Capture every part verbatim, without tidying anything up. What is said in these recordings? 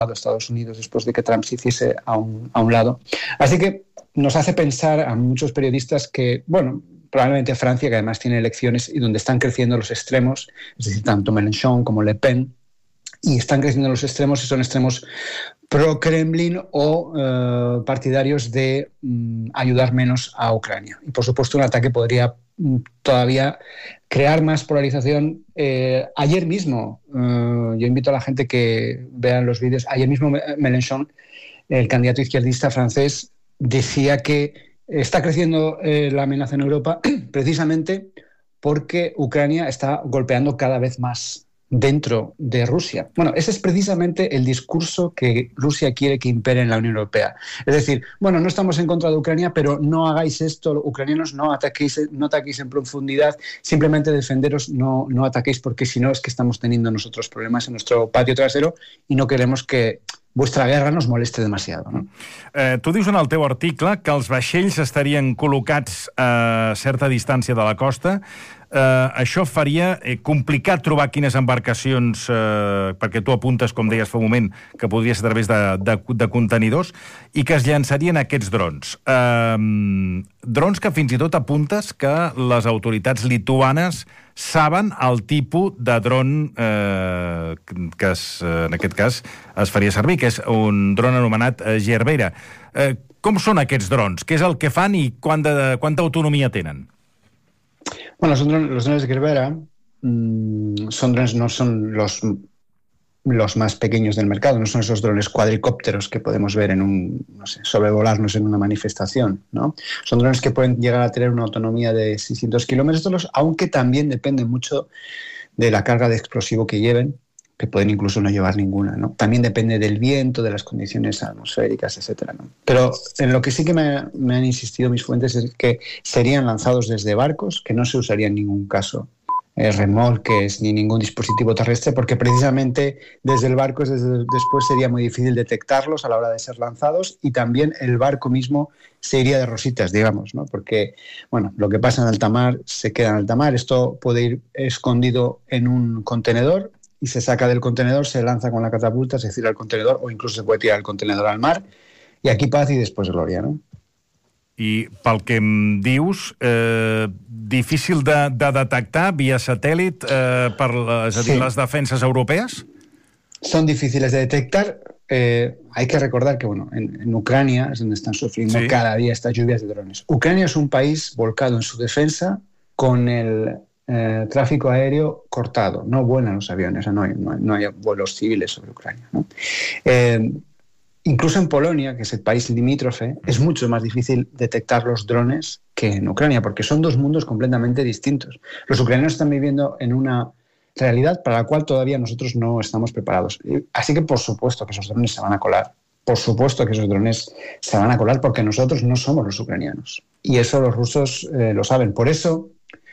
Estados Unidos después de que Trump se hiciese a un, a un lado. Así que nos hace pensar a muchos periodistas que, bueno, probablemente Francia, que además tiene elecciones y donde están creciendo los extremos, es decir, tanto Mélenchon como Le Pen, y están creciendo los extremos y son extremos pro-Kremlin o eh, partidarios de mm, ayudar menos a Ucrania. Y por supuesto un ataque podría mm, todavía crear más polarización. Eh, ayer mismo, eh, yo invito a la gente que vean los vídeos, ayer mismo Mélenchon, el candidato izquierdista francés, decía que está creciendo eh, la amenaza en Europa precisamente porque Ucrania está golpeando cada vez más dentro de Rusia. Bueno, ese es precisamente el discurso que Rusia quiere que impere en la Unión Europea. Es decir, bueno, no estamos en contra de Ucrania, pero no hagáis esto, ucranianos, no ataquéis, no ataquéis en profundidad, simplemente defenderos, no, no ataquéis, porque si no es que estamos teniendo nosotros problemas en nuestro patio trasero y no queremos que vuestra guerra nos moleste demasiado. No? Eh, tu dius en el teu article que els vaixells estarien col·locats a certa distància de la costa. Eh, això faria eh, complicat trobar quines embarcacions, eh, perquè tu apuntes, com deies fa un moment, que podria ser a través de, de, de contenidors, i que es llançarien aquests drons. Eh, drons que fins i tot apuntes que les autoritats lituanes saben el tipus de dron eh, que es, en aquest cas es faria servir, que és un dron anomenat eh, Gerbera. Eh, com són aquests drons? Què és el que fan i quant de, quanta autonomia tenen? Bueno, los drones, los drones de Gerbera mmm, son drones, no son los, los más pequeños del mercado, no son esos drones cuadricópteros que podemos ver en un, no sé, sobrevolarnos en una manifestación, ¿no? Son drones que pueden llegar a tener una autonomía de seiscientos kilómetros, aunque también depende mucho de la carga de explosivo que lleven, que pueden incluso no llevar ninguna, ¿no? También depende del viento, de las condiciones atmosféricas, etcétera, ¿no? Pero en lo que sí que me, me han insistido mis fuentes es que serían lanzados desde barcos, que no se usaría en ningún caso eh, remolques ni ningún dispositivo terrestre, porque precisamente desde el barco desde, después sería muy difícil detectarlos a la hora de ser lanzados, y también el barco mismo se iría de rositas, digamos, ¿no? Porque, bueno, lo que pasa en alta mar se queda en alta mar. Esto puede ir escondido en un contenedor y se saca del contenedor, se lanza con la catapulta, se tira al contenedor, o incluso se puede tirar el contenedor al mar, i aquí paz i després glòria, no? I pel que em dius, eh, difícil de, de detectar via satèl·lit eh, per és a dir, sí. les defenses europees? Son difíciles de detectar. Eh, hay que recordar que, bueno, en, en Ucrania es donde están sufriendo sí. cada día estas lluvias de drones. Ucrania es un país volcado en su defensa, con el Eh, tráfico aéreo cortado, no vuelan los aviones, no hay, no hay, no hay vuelos civiles sobre Ucrania, ¿no? Eh, incluso en Polonia, que es el país limítrofe, es mucho más difícil detectar los drones que en Ucrania, porque son dos mundos completamente distintos. Los ucranianos están viviendo en una realidad para la cual todavía nosotros no estamos preparados. Así que por supuesto que esos drones se van a colar, por supuesto que esos drones se van a colar, porque nosotros no somos los ucranianos. Y eso los rusos eh, lo saben. Por eso,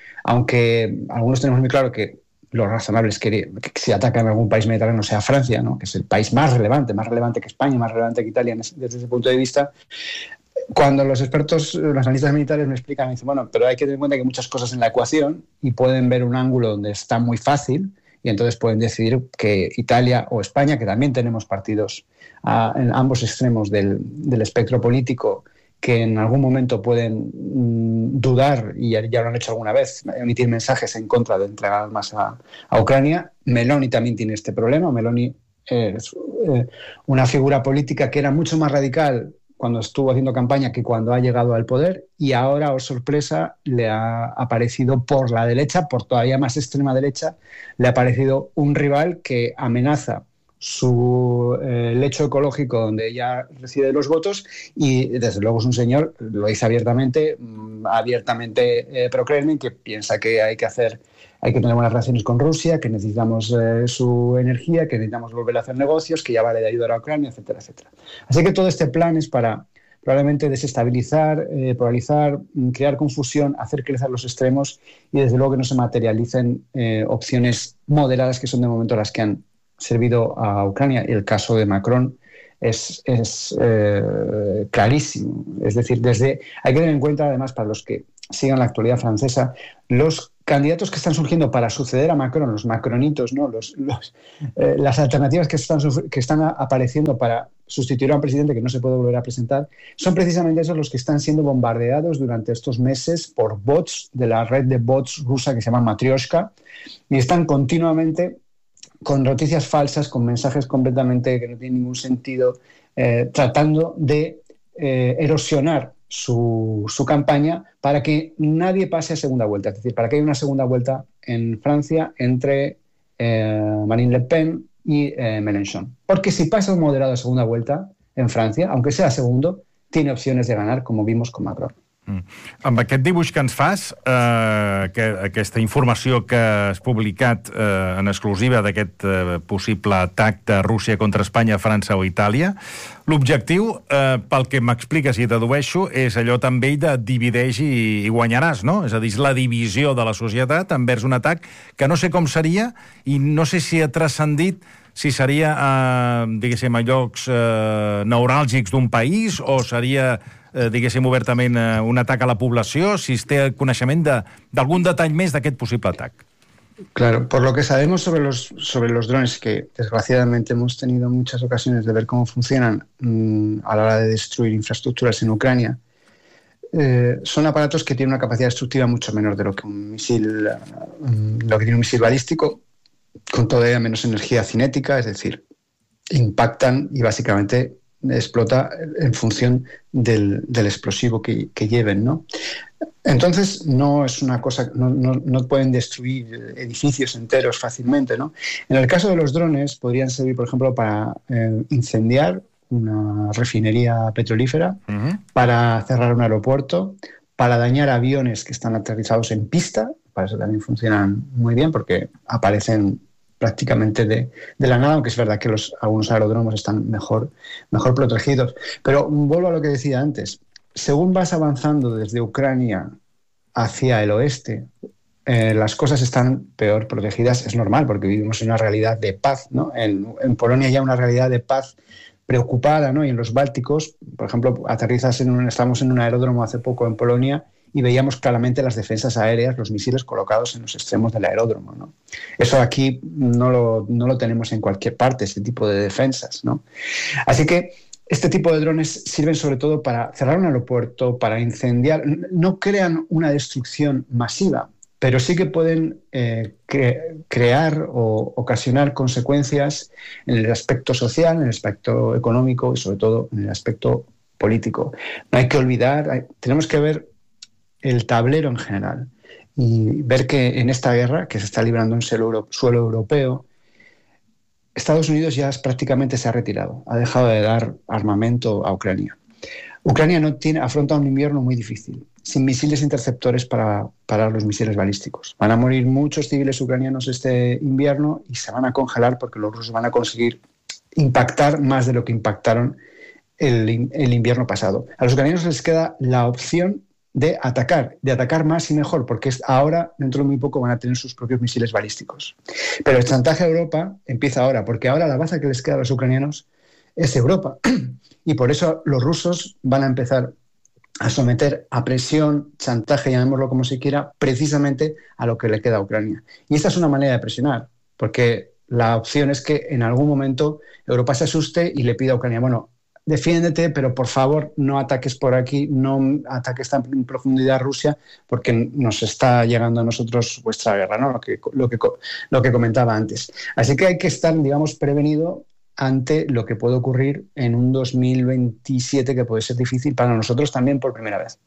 aunque algunos tenemos muy claro que lo razonable es que, que si atacan a algún país mediterráneo sea Francia, ¿no? Que es el país más relevante, más relevante que España, más relevante que Italia desde ese punto de vista, cuando los expertos, los analistas militares me explican, me dicen, bueno, pero hay que tener en cuenta que hay muchas cosas en la ecuación y pueden ver un ángulo donde está muy fácil y entonces pueden decidir que Italia o España, que también tenemos partidos a, en ambos extremos del, del espectro político, que en algún momento pueden mmm, dudar, y ya, ya lo han hecho alguna vez, emitir mensajes en contra de entregar armas a, a Ucrania. Meloni también tiene este problema. Meloni es eh, una figura política que era mucho más radical cuando estuvo haciendo campaña que cuando ha llegado al poder, y ahora, oh sorpresa, le ha aparecido por la derecha, por todavía más extrema derecha, le ha aparecido un rival que amenaza su eh, lecho ecológico donde ella recibe los votos, y desde luego es un señor, lo dice abiertamente, mmm, abiertamente eh, pro-Kremlin, que piensa que hay que hacer, hay que tener buenas relaciones con Rusia, que necesitamos eh, su energía, que necesitamos volver a hacer negocios, que ya vale de ayudar a Ucrania, etcétera, etcétera. Así que todo este plan es para probablemente desestabilizar, eh, polarizar, crear confusión, hacer crecer los extremos, y desde luego que no se materialicen eh, opciones moderadas, que son de momento las que han servido a Ucrania. Y el caso de Macron es, es eh, clarísimo. Es decir, desde hay que tener en cuenta, además, para los que sigan la actualidad francesa, los candidatos que están surgiendo para suceder a Macron, los macronitos, ¿no? los, los, eh, las alternativas que están, que están apareciendo para sustituir a un presidente que no se puede volver a presentar, son precisamente esos los que están siendo bombardeados durante estos meses por bots de la red de bots rusa que se llama Matryoshka, y están continuamente con noticias falsas, con mensajes completamente que no tienen ningún sentido, eh, tratando de eh, erosionar Su, su campaña para que nadie pase a segunda vuelta, es decir, para que haya una segunda vuelta en Francia entre eh, Marine Le Pen y eh, Mélenchon. Porque si pasa un moderado a segunda vuelta en Francia, aunque sea segundo, tiene opciones de ganar, como vimos con Macron. Mm. Amb aquest dibuix que ens fas, eh, que, aquesta informació que has publicat eh, en exclusiva d'aquest eh, possible atac de Rússia contra Espanya, França o Itàlia, l'objectiu, eh, pel que m'expliques i dedueixo, és allò també de divideix i, i guanyaràs, no? És a dir, és la divisió de la societat envers un atac que no sé com seria i no sé si ha transcendit si seria, eh, diguéssim, a llocs eh, neuràlgics d'un país o seria, eh, diguéssim, obertament eh, un atac a la població, si es té coneixement d'algun detall més d'aquest possible atac. Claro, por lo que sabemos sobre los, sobre los drones, que desgraciadamente hemos tenido muchas ocasiones de ver cómo funcionan mmm, a la hora de destruir infraestructuras en Ucrania, eh, son aparatos que tienen una capacidad destructiva mucho menor de lo que un misil, uh, lo que tiene un misil balístico, con todavía menos energía cinética, es decir, impactan y básicamente explota en función del, del explosivo que, que lleven, ¿no? Entonces no es una cosa, no, no, no pueden destruir edificios enteros fácilmente, ¿no? En el caso de los drones podrían servir, por ejemplo, para eh, incendiar una refinería petrolífera, uh-huh. para cerrar un aeropuerto, para dañar aviones que están aterrizados en pista. Para eso también funcionan muy bien porque aparecen prácticamente de, de la nada, aunque es verdad que los, algunos aeródromos están mejor, mejor protegidos. Pero vuelvo a lo que decía antes. Según vas avanzando desde Ucrania hacia el oeste, eh, las cosas están peor protegidas. Es normal porque vivimos en una realidad de paz, ¿no? En, en Polonia ya una realidad de paz preocupada, ¿no? Y en los Bálticos, por ejemplo, aterrizas en un, estamos en un aeródromo hace poco en Polonia y veíamos claramente las defensas aéreas, los misiles colocados en los extremos del aeródromo, ¿no? Eso aquí no lo, no lo tenemos en cualquier parte, este tipo de defensas, ¿no? Así que este tipo de drones sirven sobre todo para cerrar un aeropuerto, para incendiar. No crean una destrucción masiva, pero sí que pueden eh, cre- crear o ocasionar consecuencias en el aspecto social, en el aspecto económico y sobre todo en el aspecto político. No hay que olvidar, hay, tenemos que ver el tablero en general y ver que en esta guerra que se está librando en suelo, suelo europeo, Estados Unidos ya es, prácticamente se ha retirado, ha dejado de dar armamento a Ucrania. Ucrania no tiene, afronta un invierno muy difícil, sin misiles interceptores para parar los misiles balísticos. Van a morir muchos civiles ucranianos este invierno y se van a congelar porque los rusos van a conseguir impactar más de lo que impactaron el, el invierno pasado. A los ucranianos les queda la opción de atacar, de atacar más y mejor, porque ahora, dentro de muy poco, van a tener sus propios misiles balísticos. Pero el chantaje a Europa empieza ahora, porque ahora la baza que les queda a los ucranianos es Europa. Y por eso los rusos van a empezar a someter a presión, chantaje, llamémoslo como se quiera, precisamente a lo que le queda a Ucrania. Y esta es una manera de presionar, porque la opción es que en algún momento Europa se asuste y le pida a Ucrania, bueno, defiéndete, pero por favor no ataques por aquí, no ataques tan en profundidad Rusia, porque nos está llegando a nosotros vuestra guerra, ¿no? Lo que, lo que, lo que comentaba antes. Así que hay que estar, digamos, prevenido ante lo que puede ocurrir en un dos mil veintisiete que puede ser difícil para nosotros también por primera vez.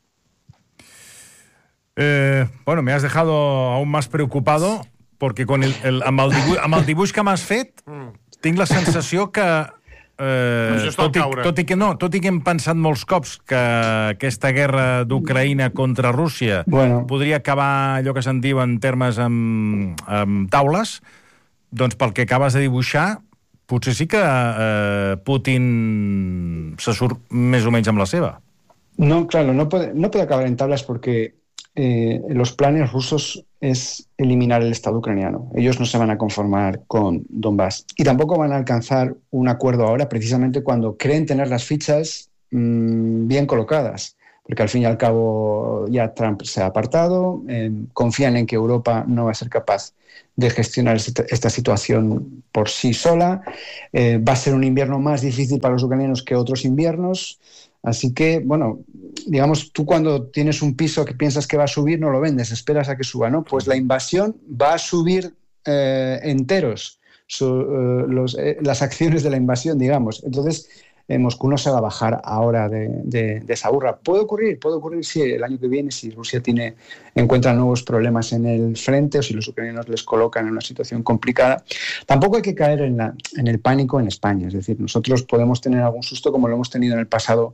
Eh, bueno, me has dejado aún más preocupado porque con el, el, amb, el dibuix, amb el dibuix que m'has fet tinc la sensació que Eh, tot, i, tot, i que no, tot i que hem pensat molts cops que aquesta guerra d'Ucraïna contra Rússia bueno. podria acabar allò que se'n diu en termes amb, amb taules, doncs pel que acabes de dibuixar potser sí que eh, Putin se surt més o menys amb la seva. No, claro, no puede, no puede acabar en tablas porque eh, los planes rusos es eliminar el Estado ucraniano. Ellos no se van a conformar con Donbass. Y tampoco van a alcanzar un acuerdo ahora, precisamente cuando creen tener las fichas mmm, bien colocadas. porque al fin y al cabo ya Trump se ha apartado, eh, confían en que Europa no va a ser capaz de gestionar esta, esta situación por sí sola, eh, va a ser un invierno más difícil para los ucranianos que otros inviernos, así que, bueno, digamos, tú cuando tienes un piso que piensas que va a subir, no lo vendes, esperas a que suba, ¿no? Pues la invasión va a subir eh, enteros su, eh, los, eh, las acciones de la invasión, digamos. Entonces, eh, Moscú no se va a bajar ahora de, de, de esa burra. ¿Puede ocurrir? Puede ocurrir, sí, el año que viene, si Rusia tiene, encuentra nuevos problemas en el frente o si los ucranianos les colocan en una situación complicada. Tampoco hay que caer en, la, en el pánico en España. Es decir, nosotros podemos tener algún susto como lo hemos tenido en el pasado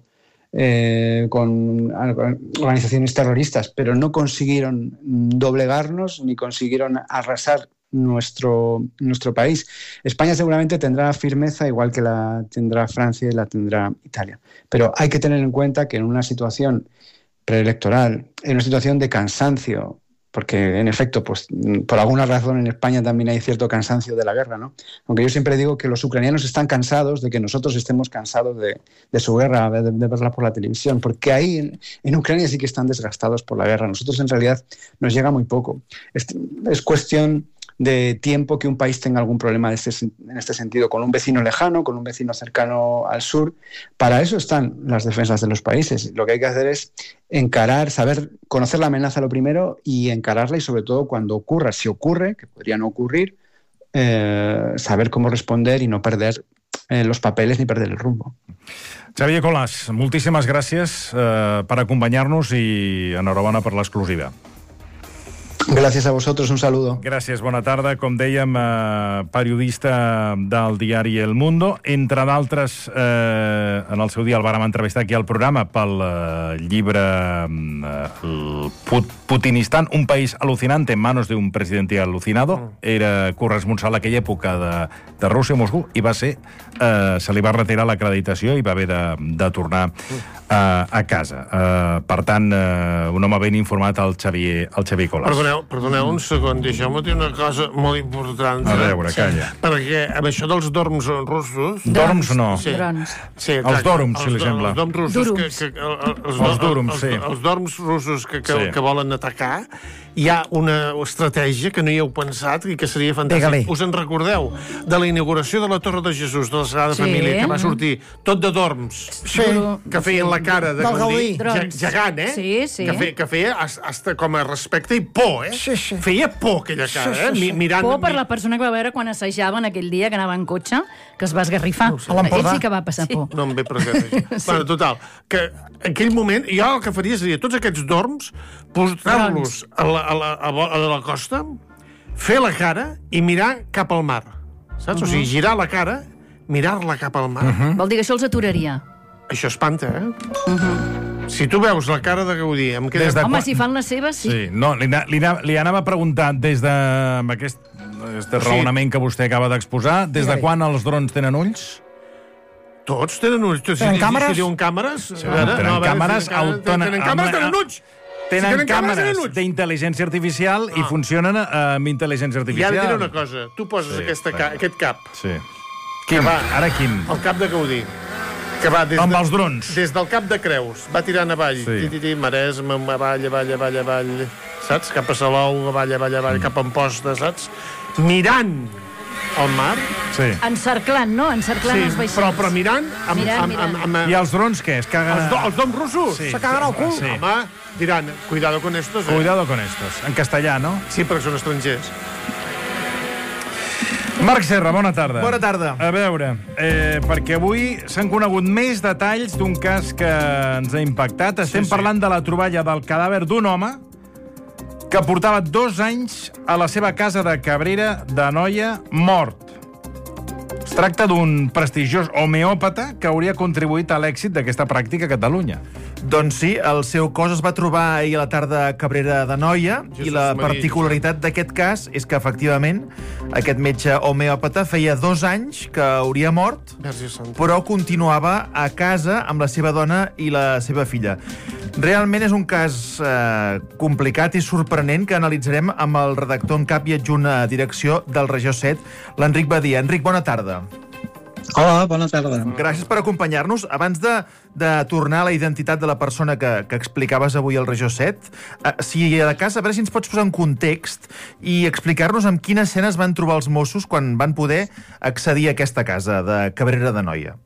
Eh, con organizaciones terroristas, pero no consiguieron doblegarnos ni consiguieron arrasar nuestro, nuestro país. España seguramente tendrá firmeza igual que la tendrá Francia y la tendrá Italia, pero hay que tener en cuenta que en una situación preelectoral, en una situación de cansancio, porque en efecto, pues por alguna razón en España también hay cierto cansancio de la guerra, ¿no? Aunque yo siempre digo que los ucranianos están cansados de que nosotros estemos cansados de, de su guerra, de, de verla por la televisión, porque ahí en, en Ucrania sí que están desgastados por la guerra. Nosotros en realidad nos llega muy poco. Es, es cuestión de tiempo que un país tenga algún problema de este, en este sentido, con un vecino lejano, con un vecino cercano al sur. Para eso están las defensas de los países. Lo que hay que hacer es encarar, saber conocer la amenaza lo primero y encararla, y sobre todo cuando ocurra, si ocurre, que podría no ocurrir, eh, saber cómo responder y no perder eh, los papeles ni perder el rumbo. Xavier Colàs, moltíssimes gràcies eh, per acompanyar-nos i enhorabona per l'exclusiva. Gràcies a vosaltres, un saludo. Gràcies, bona tarda. Com dèiem, eh, periodista del diari El Mundo. Entre d'altres, eh, en el seu dia el vàrem entrevistar aquí al programa pel eh, llibre eh, Put Putinistan, un país alucinante en manos de un presidente alucinado. Era corresponsal a aquella època de, de Rússia, Moscú, i va ser, eh, se li va retirar l'acreditació i va haver de, de tornar a, a casa. Eh, per tant, eh, un home ben informat, el Xavier, el Xavier Colàs. Perdoneu, perdoneu un segon, deixeu-me dir una cosa molt important. A veure, calla. Sí, perquè amb això dels dorms russos... Dorms no. Sí. Sí, els dorms, si li sembla. Els dorms russos... Que, que, els, els dorms, sí. Els, els dorms russos que, que, sí. que volen atacar, hi ha una estratègia que no hi heu pensat i que seria fantàstic. Digue-li. Us en recordeu? De la inauguració de la Torre de Jesús, de la Sagrada sí. Família, que va sortir tot de dorms, sí. que feien la cara de Gaudí, gegant, eh? Sí, sí. Que feia, que feia hasta com a respecte i por, eh? Sí, sí. Feia por aquella cara, sí, sí, sí. eh? Mirant, Por per la persona que va veure quan assajaven aquell dia que anava en cotxe, que es va esgarrifar. No ho sé. A l'Empordà. Ell sí que va passar por. No em ve present això. Sí. Bueno, total, que en aquell moment jo el que faria seria tots aquests dorms, posar-los a la, a, la, a la- a la costa, fer la cara i mirar cap al mar. Saps? Uh -huh. O sigui, girar la cara, mirar-la cap al mar. Uh -huh. Vol dir que això els aturaria. Això espanta, eh? Uh -huh. Si tu veus la cara de Gaudí... Em queda... Des de Home, quan- si fan les seves, sí. Sí, no, li, ana- li, ana- li anava a preguntar des de amb aquest, aquest raonament que vostè acaba d'exposar, des de Digue-li. quan els drons tenen ulls? Tots tenen ulls. Tots, Tenen si, càmeres? Si diuen càmeres... Sí, tenen càmeres, Tenen, tenen càmeres, tenen ulls. Tenen, Si tenen càmeres, càmeres tenen ulls. d'intel·ligència artificial i funcionen eh, amb intel·ligència I artificial. ara et diré una cosa. Tu poses Sí, aquesta, va. ca aquest cap, Sí. Quin? va. Ara quin? el cap de Gaudí, que va des, Amb de, els drons. des del cap de Creus, va tirant avall, Sí. ti, ti, ti, Maresme, avall, avall, avall, avall, saps? Cap a Salou, avall, avall, avall, cap a Amposta, saps? Mirant el mar, Sí. Encerclant, no? Encerclant els sí, vaixells. però, però mirant amb, Mirant, amb, mirant. amb, amb, I els drons què? Es caguen... els, do, els doms russos. Sí. Se caguen al cul. Sí. Home, diran, cuidado con estos, eh? Cuidado con estos. En castellà, no? Sí, perquè són estrangers. Marc Serra, bona tarda. Bona tarda. A veure, eh, perquè avui s'han conegut més detalls d'un cas que ens ha impactat. Estem sí. parlant de la troballa del cadàver d'un home que portava dos anys a la seva casa de Cabrera d'Anoia mort. Es tracta d'un prestigiós homeòpata que hauria contribuït a l'èxit d'aquesta pràctica a Catalunya. Doncs sí, el seu cos es va trobar ahir a la tarda a Cabrera d'Anoia i la Maria, particularitat d'aquest cas és que, efectivament, aquest metge homeòpata feia dos anys que hauria mort, Verge Santa. però continuava a casa amb la seva dona i la seva filla. Realment és un cas eh, complicat i sorprenent que analitzarem amb el redactor en cap i adjunt a direcció del Regió set, l'Enric Badia. Enric, bona tarda. Hola, bona tarda. Gràcies per acompanyar-nos. Abans de, de tornar a la identitat de la persona que, que explicaves avui al Regió set, eh, si de cas, a veure si ens pots posar en context i explicar-nos amb quines escenes van trobar els Mossos quan van poder accedir a aquesta casa de Cabrera d'Anoia.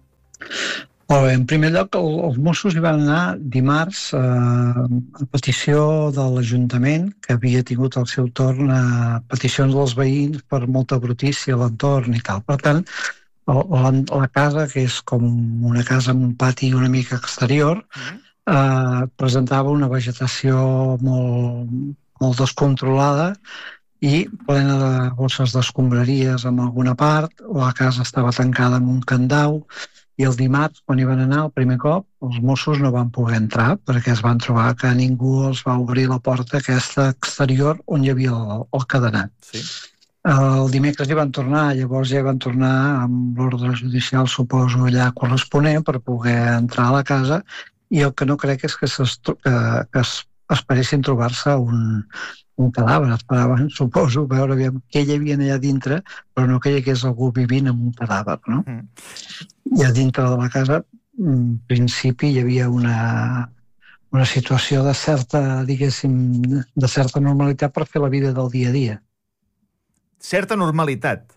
Molt bé, en primer lloc, el, els Mossos hi van anar dimarts eh, a petició de l'Ajuntament, que havia tingut al seu torn a peticions dels veïns per molta brutícia a l'entorn i tal. Per tant, la, la casa, que és com una casa amb un pati una mica exterior, eh, presentava una vegetació molt, molt descontrolada i plena de bosses d'escombraries en alguna part. La casa estava tancada amb un candau. I el dimarts, quan hi van anar el primer cop, els Mossos no van poder entrar perquè es van trobar que ningú els va obrir la porta aquesta exterior on hi havia el, el cadenat. Sí. El dimecres hi van tornar, llavors ja hi van tornar amb l'ordre judicial, suposo, allà corresponent per poder entrar a la casa, i el que no crec és que, que, que es, esperessin trobar-se un, un cadàver. Esperaven, suposo, veure aviam què hi havia allà dintre, però no que hi hagués algú vivint amb un cadàver, no? Mm. I a dintre de la casa, en principi, hi havia una, una situació de certa, diguéssim, de certa normalitat per fer la vida del dia a dia. Certa normalitat?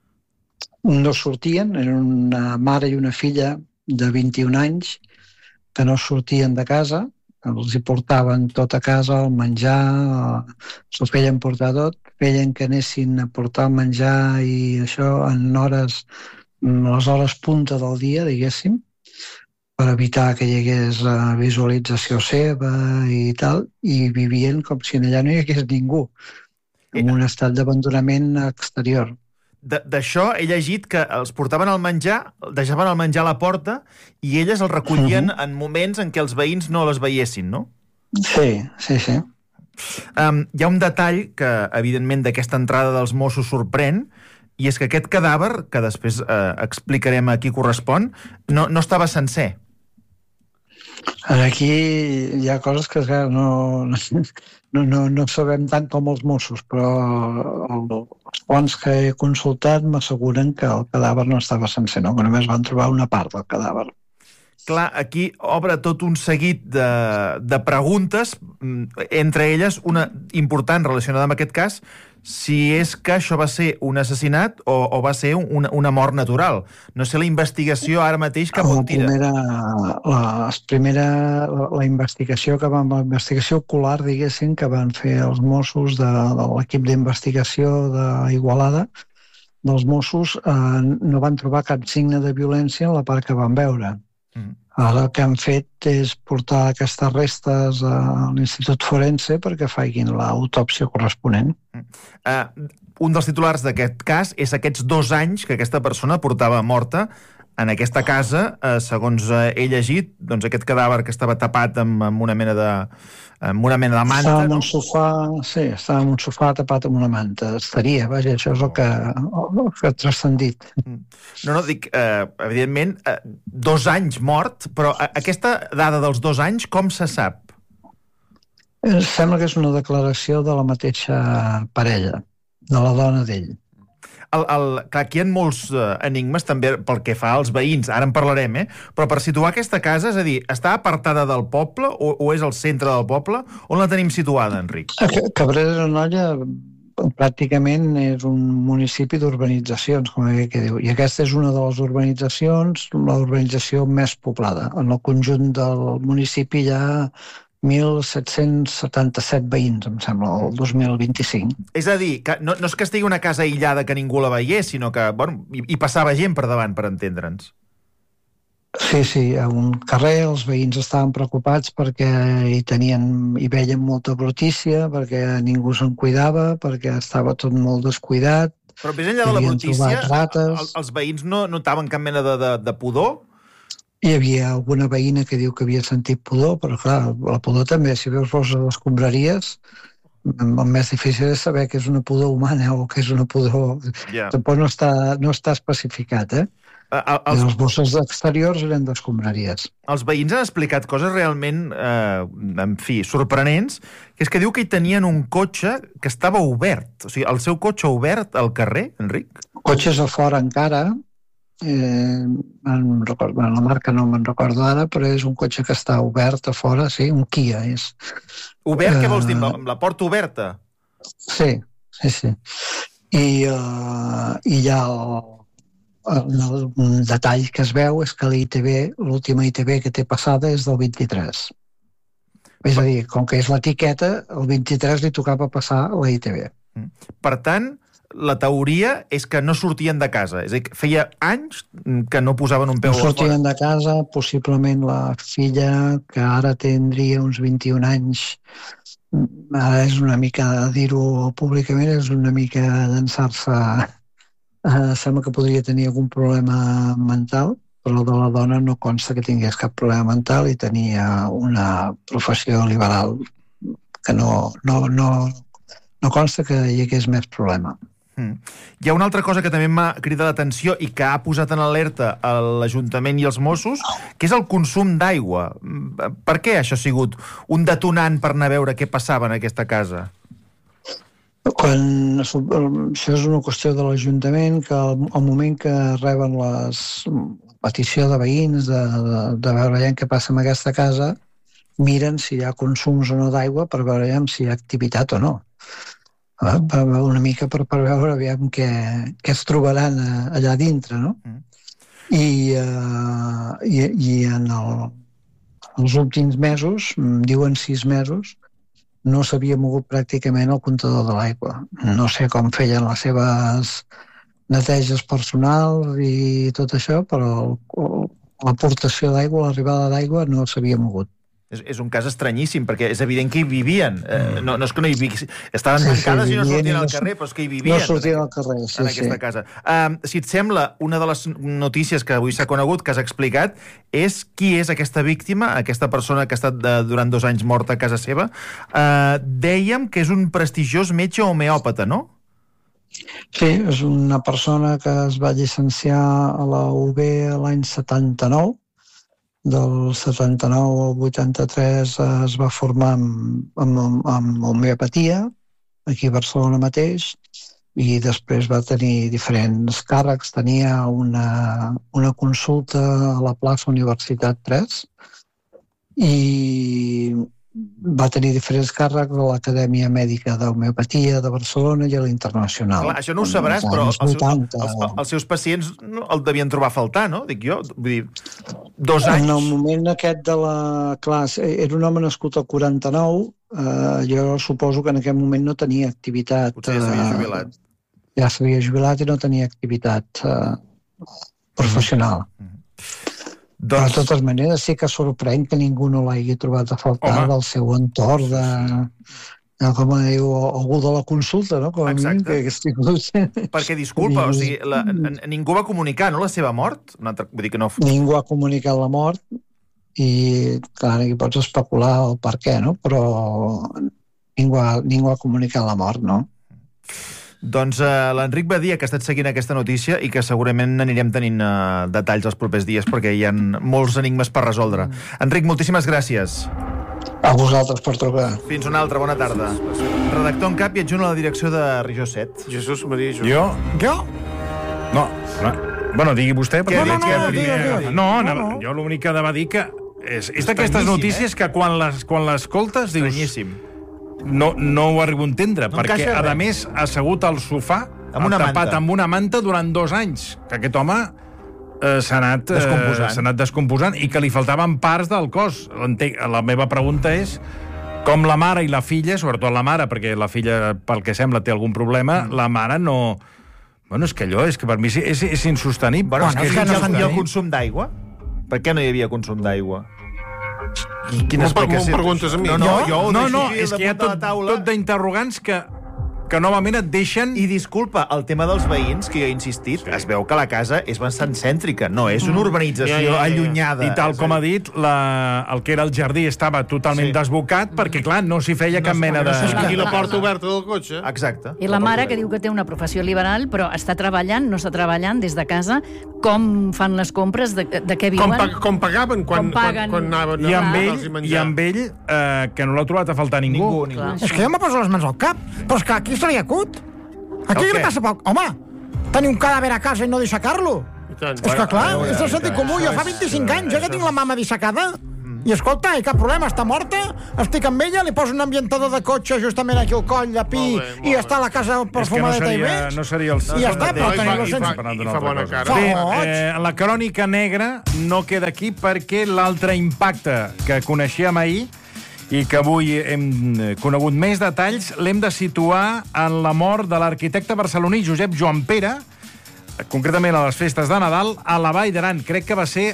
No sortien, eren una mare i una filla de vint-i-un anys que no sortien de casa, els hi portaven tot a casa, el menjar, s'ho feien portar tot, feien que anessin a portar el menjar i això en hores, les hores punta del dia, diguéssim, per evitar que hi hagués visualització seva i tal, i vivien com si allà no hi hagués ningú, en un estat d'abandonament exterior. D'això he llegit que els portaven el menjar, deixaven el menjar a la porta i elles el recollien uh-huh. en moments en què els veïns no les veiessin, no? Sí, sí, sí. Um, hi ha un detall que, evidentment, d'aquesta entrada dels Mossos sorprèn, i és que aquest cadàver, que després eh, explicarem a qui correspon, no, no estava sencer. Aquí hi ha coses que no, no, no, no sabem tant com els Mossos, però els fonts que he consultat m'asseguren que el cadàver no estava sencer, no? Que només van trobar una part del cadàver. Clar, aquí obre tot un seguit de, de preguntes, entre elles una important relacionada amb aquest cas, si és que això va ser un assassinat o, o va ser una, una mort natural. No sé la investigació ara mateix cap on tira. La primera, la, primera, la, la investigació que van, la investigació ocular, diguéssim, que van fer els Mossos de, de l'equip d'investigació d'Igualada, dels Mossos, eh, no van trobar cap signe de violència en la part que van veure. Mm. Ara el que han fet és portar aquestes restes a l'Institut Forense perquè facin l'autòpsia corresponent. Uh, un dels titulars d'aquest cas és aquests dos anys que aquesta persona portava morta en aquesta casa. Uh, segons uh, he llegit, doncs aquest cadàver que estava tapat amb, amb una mena de amb una mena de manta, estava en no? un sofà, sí, estava en un sofà tapat amb una manta. Estaria, vaja, això és el que, el que ha transcendit. No, no, dic, eh, evidentment, eh, dos anys mort, però aquesta dada dels dos anys, com se sap? Sembla que és una declaració de la mateixa parella, de la dona d'ell. El, el, clar, aquí hi ha molts uh, enigmes també pel que fa als veïns, ara en parlarem, eh? Però per situar aquesta casa, és a dir, està apartada del poble o, o és al centre del poble? On la tenim situada, Enric? Cabrera d'Anoia pràcticament és un municipi d'urbanitzacions, com que diu, i aquesta és una de les urbanitzacions, la urbanització més poblada. En el conjunt del municipi hi ha mil set-cents setanta-set veïns, em sembla, el dos mil vint-i-cinc. És a dir, que no, no és que estigui una casa aïllada que ningú la veiés, sinó que, bueno, hi, hi passava gent per davant, per entendre'ns. Sí, sí, a un carrer els veïns estaven preocupats perquè hi tenien, hi veien molta brutícia, perquè ningú se'n cuidava, perquè estava tot molt descuidat. Però més enllà de la brutícia, el, els veïns no notaven cap mena de, de, de pudor? Hi havia alguna veïna que diu que havia sentit pudor, però clar, la pudor també, si veus bosses a les escombraries, el més difícil és saber que és una pudor humana o que és una pudor... Yeah. Tampoc no està, no està especificat, eh? Uh, els... els bosses exteriors eren d'escombraries. Els veïns han explicat coses realment, eh, en fi, sorprenents, que és que diu que hi tenien un cotxe que estava obert. O sigui, el seu cotxe obert al carrer, Enric? Cotxes a fora encara, eh, en recordo, bueno, la marca no me'n recordo ara, però és un cotxe que està obert a fora, sí, un Kia és. Obert, uh, què vols dir? Amb la porta oberta? Sí, sí, sí. I, uh, i ja el, el, el detall que es veu és que l'I T V, l'última I T V que té passada és del vint-i-tres. És a dir, com que és l'etiqueta, el vint-i-tres li tocava passar la I T V. Per tant, la teoria és que no sortien de casa. És a dir, feia anys que no posaven un peu no a fora. Sortien de casa, possiblement la filla, que ara tindria uns vint-i-un anys, ara és una mica, dir-ho públicament, és una mica llançar-se... Eh, sembla que podria tenir algun problema mental, però de la dona no consta que tingués cap problema mental i tenia una professió liberal que no, no, no, no consta que hi hagués més problema. Mm. Hi ha una altra cosa que també m'ha cridat l'atenció i que ha posat en alerta l'Ajuntament i els Mossos, que és el consum d'aigua. Per què això ha sigut un detonant per anar a veure què passava en aquesta casa? Quan, això és una qüestió de l'Ajuntament, que al, al moment que reben les, la petició de veïns de, de, de veure ja què passa en aquesta casa, miren si hi ha consums o no d'aigua per veure ja si hi ha activitat o no. Eh? Per, una mica per, per veure aviam què, què es trobaran allà dintre, no? Mm. I, uh, i, i en el, els últims mesos, diuen sis mesos, no s'havia mogut pràcticament el comptador de l'aigua. No sé com feien les seves neteges personals i tot això, però l'aportació d'aigua, l'arribada d'aigua no s'havia mogut. És, és un cas estranyíssim, perquè és evident que hi vivien. Eh, no, no és que no hi vivien. Estaven sí, tancades sí, i no sortien no, al carrer, però és que hi vivien. No sortien al carrer, sí, en aquesta sí. casa. Uh, si et sembla, una de les notícies que avui s'ha conegut, que has explicat, és qui és aquesta víctima, aquesta persona que ha estat de, durant dos anys morta a casa seva. Uh, dèiem que és un prestigiós metge homeòpata, no? Sí, és una persona que es va llicenciar a la U B l'any setanta-nou. Del setanta-nou al vuitanta-tres es va formar amb, amb, amb homeopatia, aquí a Barcelona mateix, i després va tenir diferents càrrecs. Tenia una, una consulta a la plaça Universitat tres i va tenir diferents càrrecs a l'Acadèmia Mèdica d'Homeopatia de Barcelona i a l'Internacional. Clar, això no ho sabràs, però els seus, els, els seus pacients no, el devien trobar a faltar, no? Dic jo, vull dir, dos anys... En el moment aquest de la... Clar, era un home nascut al quaranta-nou, eh, jo suposo que en aquest moment no tenia activitat... Potser ja s'havia jubilat. Eh, ja s'havia jubilat i no tenia activitat eh, professional. Mm-hmm. Doncs... Però, de totes maneres, sí que sorprèn que ningú no l'hagi trobat a faltar Home. del seu entorn, de, com diu, algú de la consulta, no? Com Exacte. Que, que estic... Perquè, disculpa, o sigui, la, ningú va comunicar, no?, la seva mort? Una altra, vull dir que no... Ningú ha comunicat la mort i, clar, aquí pots especular el per què, no? Però ningú ha, ningú ha comunicat la mort, no? Doncs uh, l'Enric Badia, que ha estat seguint aquesta notícia i que segurament anirem tenint uh, detalls els propers dies perquè hi ha molts enigmes per resoldre. Mm. Enric, moltíssimes gràcies. A vosaltres per trucar. Fins una altra, bona tarda. Redactor en cap i adjunt a la direcció de Regió set. Jesús Maria, jo. Jo? Jo? No, no. Bueno, digui vostè. Què, No, no, no, no, primer... no, no, no, no. Jo l'únic que va dir que és, és d'aquestes notícies eh? que quan les, quan l'escoltes dius... Estranyíssim. No, no ho arribo a entendre, no perquè, a més, ha assegut al sofà, amb una tapat manta. amb una manta durant dos anys, que aquest home eh, s'ha anat, descomposant. eh, s'ha anat descomposant i que li faltaven parts del cos. Entenc, la meva pregunta és com la mare i la filla, sobretot la mare, perquè la filla, pel que sembla, té algun problema, mm. la mare no... Bueno, és que allò, és que per mi és, és insostenible. Bueno, bueno, és que, és que no hi ha consum d'aigua? Per què no hi havia consum d'aigua? Quina explicació? M'ho preguntes a mi. No, no, jo ho no, deixo no, aquí és que hi ha tot, tot d'interrogants que, que novament et deixen... I disculpa, el tema dels veïns, que jo he insistit, sí. es veu que la casa és bastant cèntrica, no és una urbanització ja, ja, ja, ja. allunyada. I tal com ha dit, la, el que era el jardí estava totalment sí. desbocat, perquè, clar, no s'hi feia no cap mena de... No I la porta oberta del cotxe. Exacte. I la mare, que diu que té una professió liberal, però està treballant, no està treballant des de casa, com fan les compres, de, de què viuen? Com, pag com pagaven quan, com paguen... quan, quan anaven I amb a ell, i amb ell eh, que no l'ha trobat a faltar ningú. Ningú, ningú. És que jo me poso les mans al cap. Però és que aquí se li acut. Aquí okay. li passa poc. Home, tenir un cadàver a casa i no dissecar-lo. tant. És que clar, és el sentit comú. Jo fa vint-i-cinc anys, jo que tinc la mama dissecada, i escolta, hi cap problema, està morta, estic amb ella, li poso un ambientador de cotxe justament aquí al coll de pi, Molt bé, molt i bé. està a la casa És que no perfumadeta i seria, bé. no seria el... I ja està, però I tenir fa- la i fa- sensació... i fa bona cara. Bé, Foig. eh, la crònica negra no queda aquí perquè l'altre impacte que coneixíem ahir i que avui hem conegut més detalls l'hem de situar en la mort de l'arquitecte barceloní Josep Joan Pere, concretament a les festes de Nadal, a la Vall d'Aran. Crec que va ser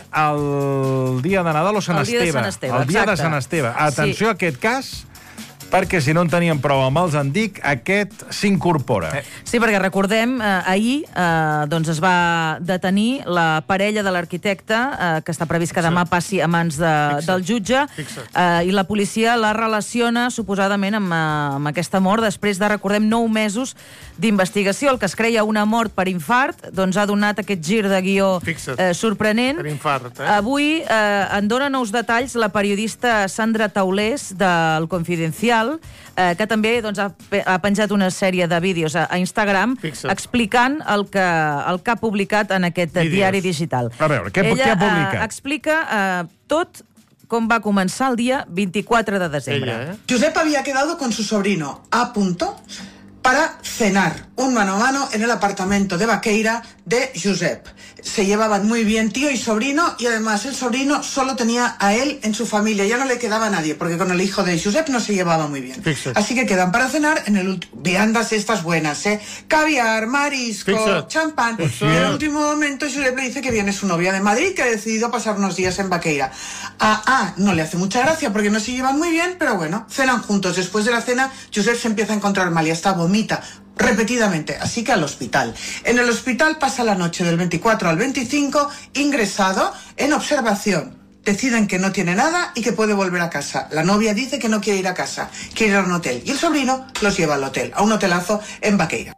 el dia de Nadal o Sant El dia de Esteve. Sant Esteve, El dia de exacte. Sant Esteve. Atenció Sí. a aquest cas, perquè si no en teníem prou amb els en dic, aquest s'incorpora. Sí, perquè recordem, eh, ahir eh, doncs es va detenir la parella de l'arquitecte, eh, que està previst que demà passi a mans de, del jutge, eh, i la policia la relaciona suposadament amb, eh, amb aquesta mort després de, recordem, nou mesos d'investigació. El que es creia una mort per infart doncs ha donat aquest gir de guió Fixa't. eh, sorprenent. Per infart, eh? Avui eh, en dona nous detalls la periodista Sandra Taulés del Confidencial, eh, que també doncs, ha, pe- ha penjat una sèrie de vídeos a, a Instagram Fixa't. explicant el que, el que ha publicat en aquest Vídeos. diari digital. A veure, què- Ella, què ha publicat? Eh, explica eh, tot com va començar el dia vint-i-quatre de desembre. Ella, eh? Josep había quedado con su sobrino a punto para cenar un mano a mano en el apartamento de Vaqueira de Josep. Se llevaban muy bien tío y sobrino, y además el sobrino solo tenía a él en su familia, ya no le quedaba a nadie, porque con el hijo de Josep no se llevaba muy bien. Fixa't. Así que quedan para cenar en el último... Viandas estas buenas, ¿eh? Caviar, marisco, Fixa't. champán. Pues sí. Y en el último momento Josep le dice que viene su novia de Madrid, que ha decidido pasar unos días en Vaqueira. A A no le hace mucha gracia porque no se llevan muy bien, pero bueno, cenan juntos. Después de la cena, Josep se empieza a encontrar mal y hasta vomita repetidamente, así que al hospital. En el hospital pasa la noche del veinticuatro al veinticinco, ingresado en observación. Deciden que no tiene nada y que puede volver a casa. La novia dice que no quiere ir a casa, quiere ir a un hotel. Y el sobrino los lleva al hotel, a un hotelazo en Vaqueira.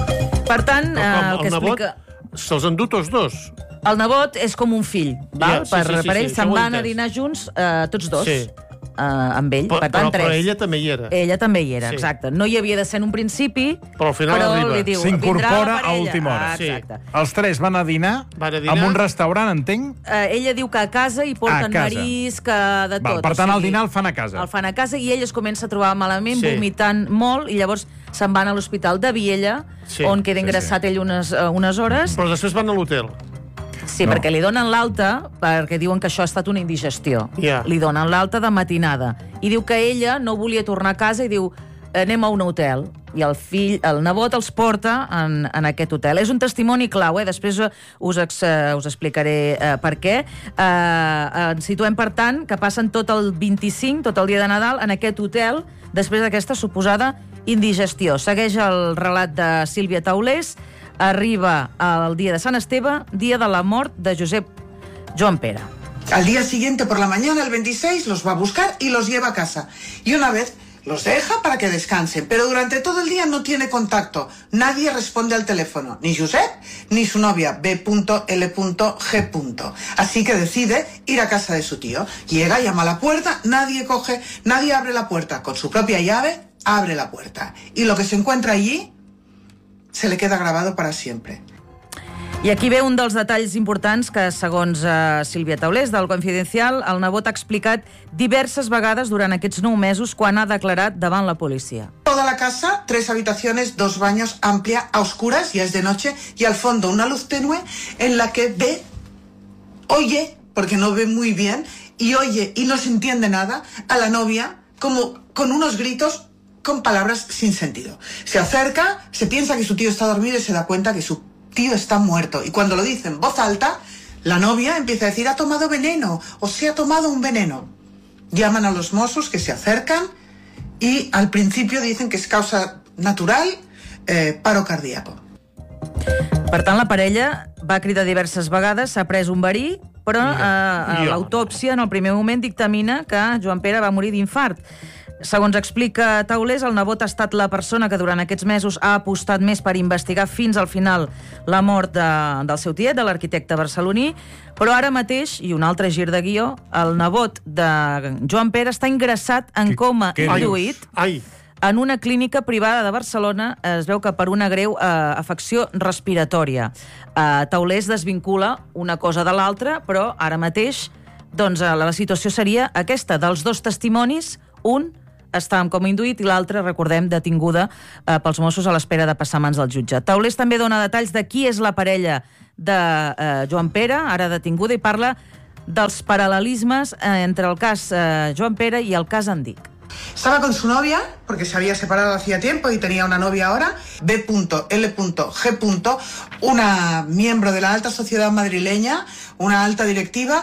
Per tant, eh, Però el com, que el nebot explica... se'ls endú tots dos. El nebot és com un fill, val? Ja, sí, per, sí, sí, per sí, ell això se'n ho he van a entès. dinar junts eh, tots dos, Sí. eh, amb ell. Però, per tant, però, però tres. ella també hi era. Ella també hi era, Sí. exacte. No hi havia de ser en un principi, Però al final però arriba. li diu, S'incorpora vindrà la a parella. última hora. Ah, Sí. exacte. Els tres van a dinar, Van a dinar. en un restaurant, entenc? Eh, ella diu que a casa hi porten Ah, a casa. marisc, eh, de Val, tot. per tant, o el dinar el fan a casa. El fan a casa i ell es comença a trobar malament, Sí. vomitant molt, i llavors se'n van a l'hospital de Viella, Sí, on queda sí, ingressat ell unes, eh, unes hores. Però després van a l'hotel. Sí, No. perquè li donen l'alta, perquè diuen que això ha estat una indigestió. Ja. Li donen l'alta de matinada. I diu que ella no volia tornar a casa i diu, anem a un hotel. I el fill, el nebot els porta en, en aquest hotel. És un testimoni clau, eh? Després eh, us, ex, eh, us explicaré eh, per què. Eh, ens situem, per tant, que passen tot el vint-i-cinc, tot el dia de Nadal, en aquest hotel, després d'aquesta suposada indigestió. Segueix el relat de Sílvia Taulés. Arriba el dia de Sant Esteve, dia de la mort de Josep Joan Pere. Al día siguiente por la mañana, el veintiséis, los va a buscar y los lleva a casa. Y una vez los deja para que descansen, pero durante todo el día no tiene contacto. Nadie responde al teléfono, ni Josep ni su novia B L G. Así que decide ir a casa de su tío. Llega, llama a la puerta, nadie coge, nadie abre la puerta. Con su propia llave, abre la puerta. Y lo que se encuentra allí se le queda grabado para siempre. I aquí ve un dels detalls importants que, segons uh, Sílvia Taulés, del Confidencial, el nebot ha explicat diverses vegades durant aquests nou mesos quan ha declarat davant la policia. Toda la casa, tres habitaciones, dos baños, amplia, a oscuras, ya es de noche, y al fondo una luz tenue en la que ve, oye, porque no ve muy bien, y oye y no se entiende nada, a la novia como con unos gritos, con palabras sin sentido. Se acerca, se piensa que su tío está dormido y se da cuenta que su tío está muerto. Y cuando lo dice en voz alta, la novia empieza a decir, ha tomado veneno, o se ha tomado un veneno. Llaman a los Mossos, que se acercan, y al principio dicen que es causa natural, eh, paro cardíaco. Per tant, la parella va cridar diverses vegades, s'ha pres un verí, però eh, l'autòpsia en el primer moment dictamina que Joan Pere va morir d'infart. Segons explica Taulés, el nebot ha estat la persona que durant aquests mesos ha apostat més per investigar fins al final la mort de, del seu tiet, de l'arquitecte barceloní, però ara mateix, i un altre gir de guió, el nebot de Joan Pere està ingressat en coma què dius? induït Ai, en una clínica privada de Barcelona. Es veu que per una greu eh, afecció respiratòria. Eh, Taulers desvincula una cosa de l'altra, però ara mateix doncs, eh, la situació seria aquesta. Dels dos testimonis, un està com induït i l'altra, recordem, detinguda eh, pels Mossos a l'espera de passar mans del jutge. Taulers també dona detalls de qui és la parella de eh, Joan Pere, ara detinguda, i parla dels paral·lelismes eh, entre el cas eh, Joan Pere i el cas Andic. Estaba con su novia, porque se había separado hacía tiempo y tenía una novia ahora, B L G, una miembro de la alta sociedad madrileña, una alta directiva.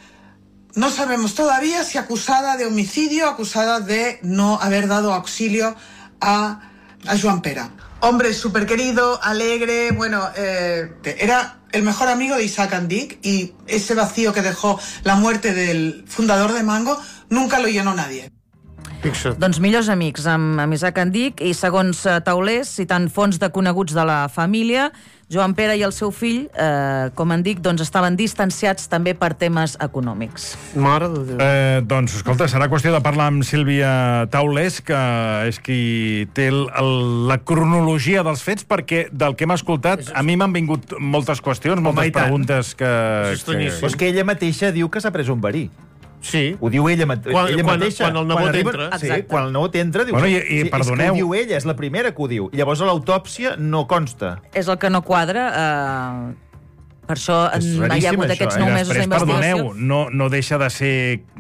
No sabemos todavía si acusada de homicidio, acusada de no haber dado auxilio a, a Joan Pere. Hombre súper querido, alegre, bueno, eh, era el mejor amigo de Isaac Andic y ese vacío que dejó la muerte del fundador de Mango nunca lo llenó nadie. Fixa't. Doncs millors amics amb, amb Isaac Andic, i segons uh, Taulers, citant fonts de coneguts de la família, Joan Pere i el seu fill, eh, com en dic, doncs estaven distanciats també per temes econòmics. Mare de Déu. Eh, doncs, escolta, serà qüestió de parlar amb Sílvia Taulers, que és qui té el, el, la cronologia dels fets, perquè del que hem escoltat, a mi m'han vingut moltes qüestions, moltes preguntes que... que... Però és que ella mateixa diu que s'ha pres un verí. Sí. Ho diu ella, mate quan, ella quan, mateixa. Quan el nebot quan arriba, entra. Sí, quan el nebot entra, diu... Bueno, i, i, sí, perdoneu... És que ho diu ella, és la primera que ho diu. Llavors a l'autòpsia no consta. És el que no quadra. Eh, per això És hi ha hagut això, aquests eh? nou mesos Després, d'investigació. perdoneu, no, no deixa de ser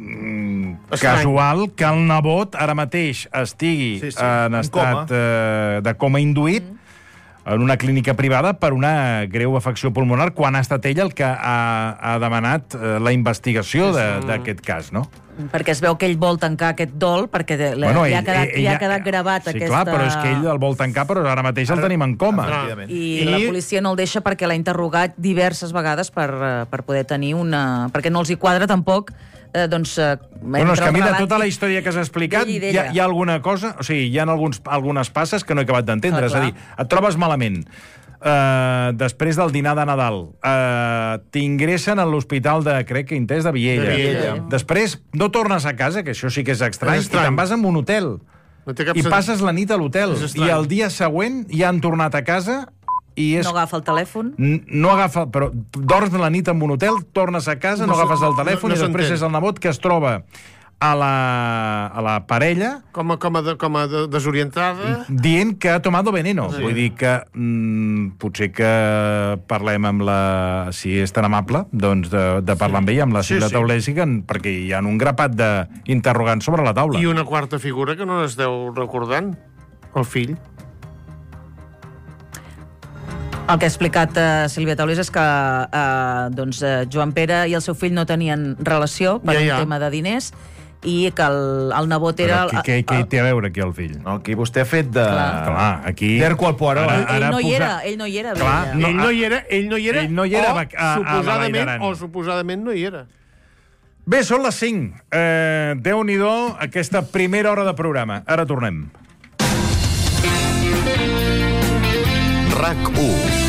mm, casual que el nebot ara mateix estigui Sí, sí, en en estat coma. eh, de coma induït mm. en una clínica privada per una greu afecció pulmonar, quan ha estat ella el que ha, ha demanat eh, la investigació d'aquest cas, no? Perquè es veu que ell vol tancar aquest dol, perquè de, Bueno, li, ha ell- quedat, ell- li ha ella- quedat gravat Sí, aquesta... clar, però és que ell el vol tancar, però ara mateix el tenim en coma. Ràpidament. I, I- la policia no el deixa perquè l'ha interrogat diverses vegades per, eh, per poder tenir una... perquè no els hi quadra tampoc eh, doncs... Eh, Bueno, és que a mi de entre el tota la relat història que has explicat d'ell i hi ha, d'ella. hi ha alguna cosa, o sigui, hi ha alguns, algunes passes que no he acabat d'entendre. Ah, És a clar. dir, et trobes malament, Uh, després del dinar de Nadal, uh, t'ingressen a l'hospital de, crec que Intès de Viella. De Viella. Després no tornes a casa, que això sí que és estrany, És estrany. i te'n vas a un hotel. No té cap I sen- passes la nit a l'hotel. És estrany. I el dia següent ja han tornat a casa i és... No agafa el telèfon. N- No agafa, però dorms la nit en un hotel, tornes a casa, no, No agafes se- el telèfon no- no i després s'entén. és el nebot que es troba a la, a la parella Com a, com a, de, com a de, desorientada. dient que ha tomado veneno. Sí. Vull dir que mm, potser que parlem amb la... Si és tan amable, doncs de, de parlar amb ella, amb la Sí, Sílvia sí. Taulers, i que, perquè hi ha un grapat d'interrogants sobre la taula. I una quarta figura que no n'esteu recordant. El fill. El que ha explicat uh, Sílvia Taulers és que uh, doncs, uh, Joan Pere i el seu fill no tenien relació per Ja, un ja. tema de diners i que el, el nebot Però era... què, què, què hi té a veure aquí el fill? No, aquí vostè ha fet de... Clar. Clar, aquí... Cerco al Poirot. Ara- ell, ell, ara no hi posa- era, ell no hi era. Clar, Vella. no, ell, no hi era, ell no hi era, ell no hi era o, a- a- a la suposadament, Vall d'Aran. o suposadament no hi era. Bé, són les cinc. Eh, Déu-n'hi-do aquesta primera hora de programa. Ara tornem. RAC u.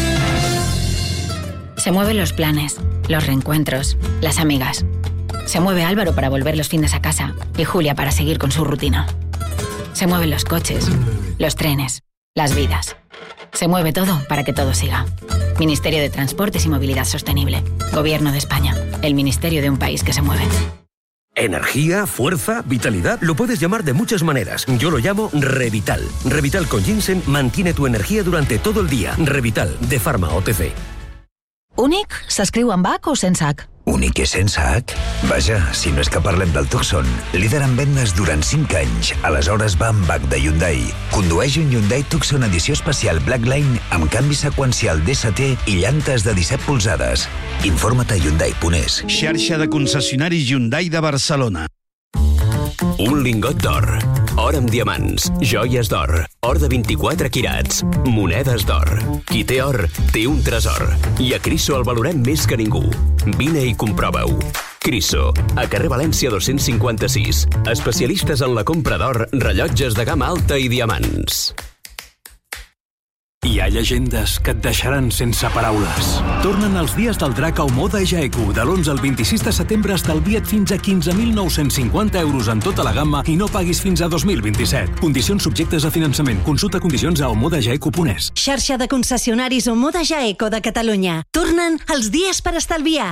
Se mueven los planes, los reencuentros, las amigas. Se mueve Álvaro para volver los fines a casa y Julia para seguir con su rutina. Se mueven los coches, los trenes, las vidas. Se mueve todo para que todo siga. Ministerio de Transportes y Movilidad Sostenible. Gobierno de España. El ministerio de un país que se mueve. Energía, fuerza, vitalidad, lo puedes llamar de muchas maneras. Yo lo llamo Revital. Revital con ginseng mantiene tu energía durante todo el día. Revital, de Pharma O T C. Únic s'escriu amb H o sense H? Únic i sense H? Vaja, si no és que parlem del Tucson, líder en vendes durant cinc anys. Aleshores va amb H de Hyundai. Condueix un Hyundai Tucson edició especial Blackline amb canvi seqüencial D S T i llantes de disset polzades. Informa't a Hyundai punt es. Xarxa de concessionaris Hyundai de Barcelona. Un lingot d'or, or amb diamants, joies d'or, or de vint-i-quatre quirats, monedes d'or. Qui té or, té un tresor. I a Criso el valorem més que ningú. Vine i comprova-ho. Criso, a carrer València dos-cents cinquanta-sis. Especialistes en la compra d'or, rellotges de gamma alta i diamants. I ha llegendes que et deixaran sense paraules. Tornen els dies del drac a Omoda Jaeku. De l'onze al vint-i-sis de setembre estalvia't fins a quinze mil nou-cents cinquanta euros en tota la gamma i no paguis fins a dos mil vint-i-set. Condicions subjectes a finançament. Consulta condicions a omoda jaeku punt es. Xarxa de concessionaris Omoda Jaeco de Catalunya. Tornen els dies per estalviar.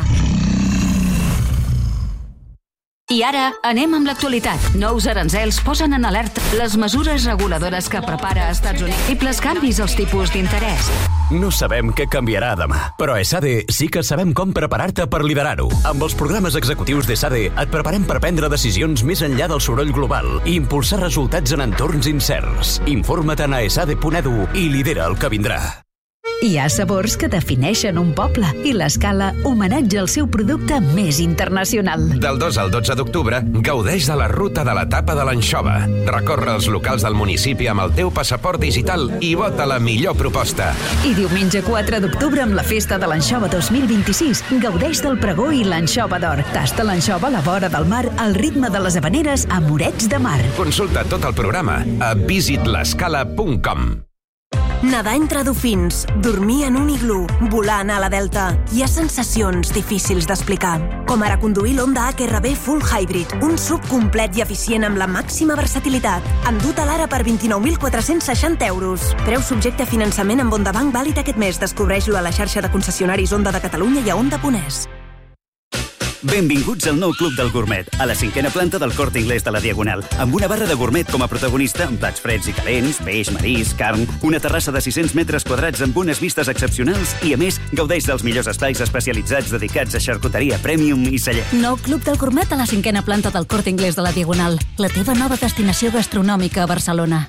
I ara anem amb l'actualitat. Nous aranzels posen en alerta les mesures reguladores que prepara Estats Units i els canvis als tipus d'interès. No sabem què canviarà demà, però a ESADE sí que sabem com preparar-te per liderar-ho. Amb els programes executius d'ESADE et preparem per prendre decisions més enllà del soroll global i impulsar resultats en entorns incerts. Informa't a esade punt edu i lidera el que vindrà. Hi ha sabors que defineixen un poble i l'Escala homenatja el seu producte més internacional. Del dos al dotze d'octubre, gaudeix de la ruta de la tapa de l'anxova. Recorre els locals del municipi amb el teu passaport digital i vota la millor proposta. I diumenge quatre d'octubre, amb la Festa de l'Anxova dos mil vint-i-sis, gaudeix del pregó i l'anxova d'or. Tasta l'anxova a la vora del mar al ritme de les habaneres a Morets de Mar. Consulta tot el programa a visit l'escala punt com. Nedar entre dofins, dormir en un iglú, volar a la Delta. Hi ha sensacions difícils d'explicar. Com ara conduir l'Honda H R V Full Hybrid, un sub complet i eficient amb la màxima versatilitat. Endut a l'ara per vint-i-nou mil quatre-cents seixanta euros. Preu subjecte a finançament amb Honda Bank vàlid aquest mes. Descobreix-lo a la xarxa de concessionaris Honda de Catalunya i a honda punt es. Benvinguts al nou Club del Gourmet, a la cinquena planta del Corte Inglés de la Diagonal, amb una barra de gourmet com a protagonista, amb plats freds i calents, peix, marís, carn, una terrassa de sis-cents metres quadrats amb unes vistes excepcionals i, a més, gaudeix dels millors espais especialitzats dedicats a xarcuteria premium i celler. Nou Club del Gourmet a la cinquena planta del Corte Inglés de la Diagonal, la teva nova destinació gastronòmica a Barcelona.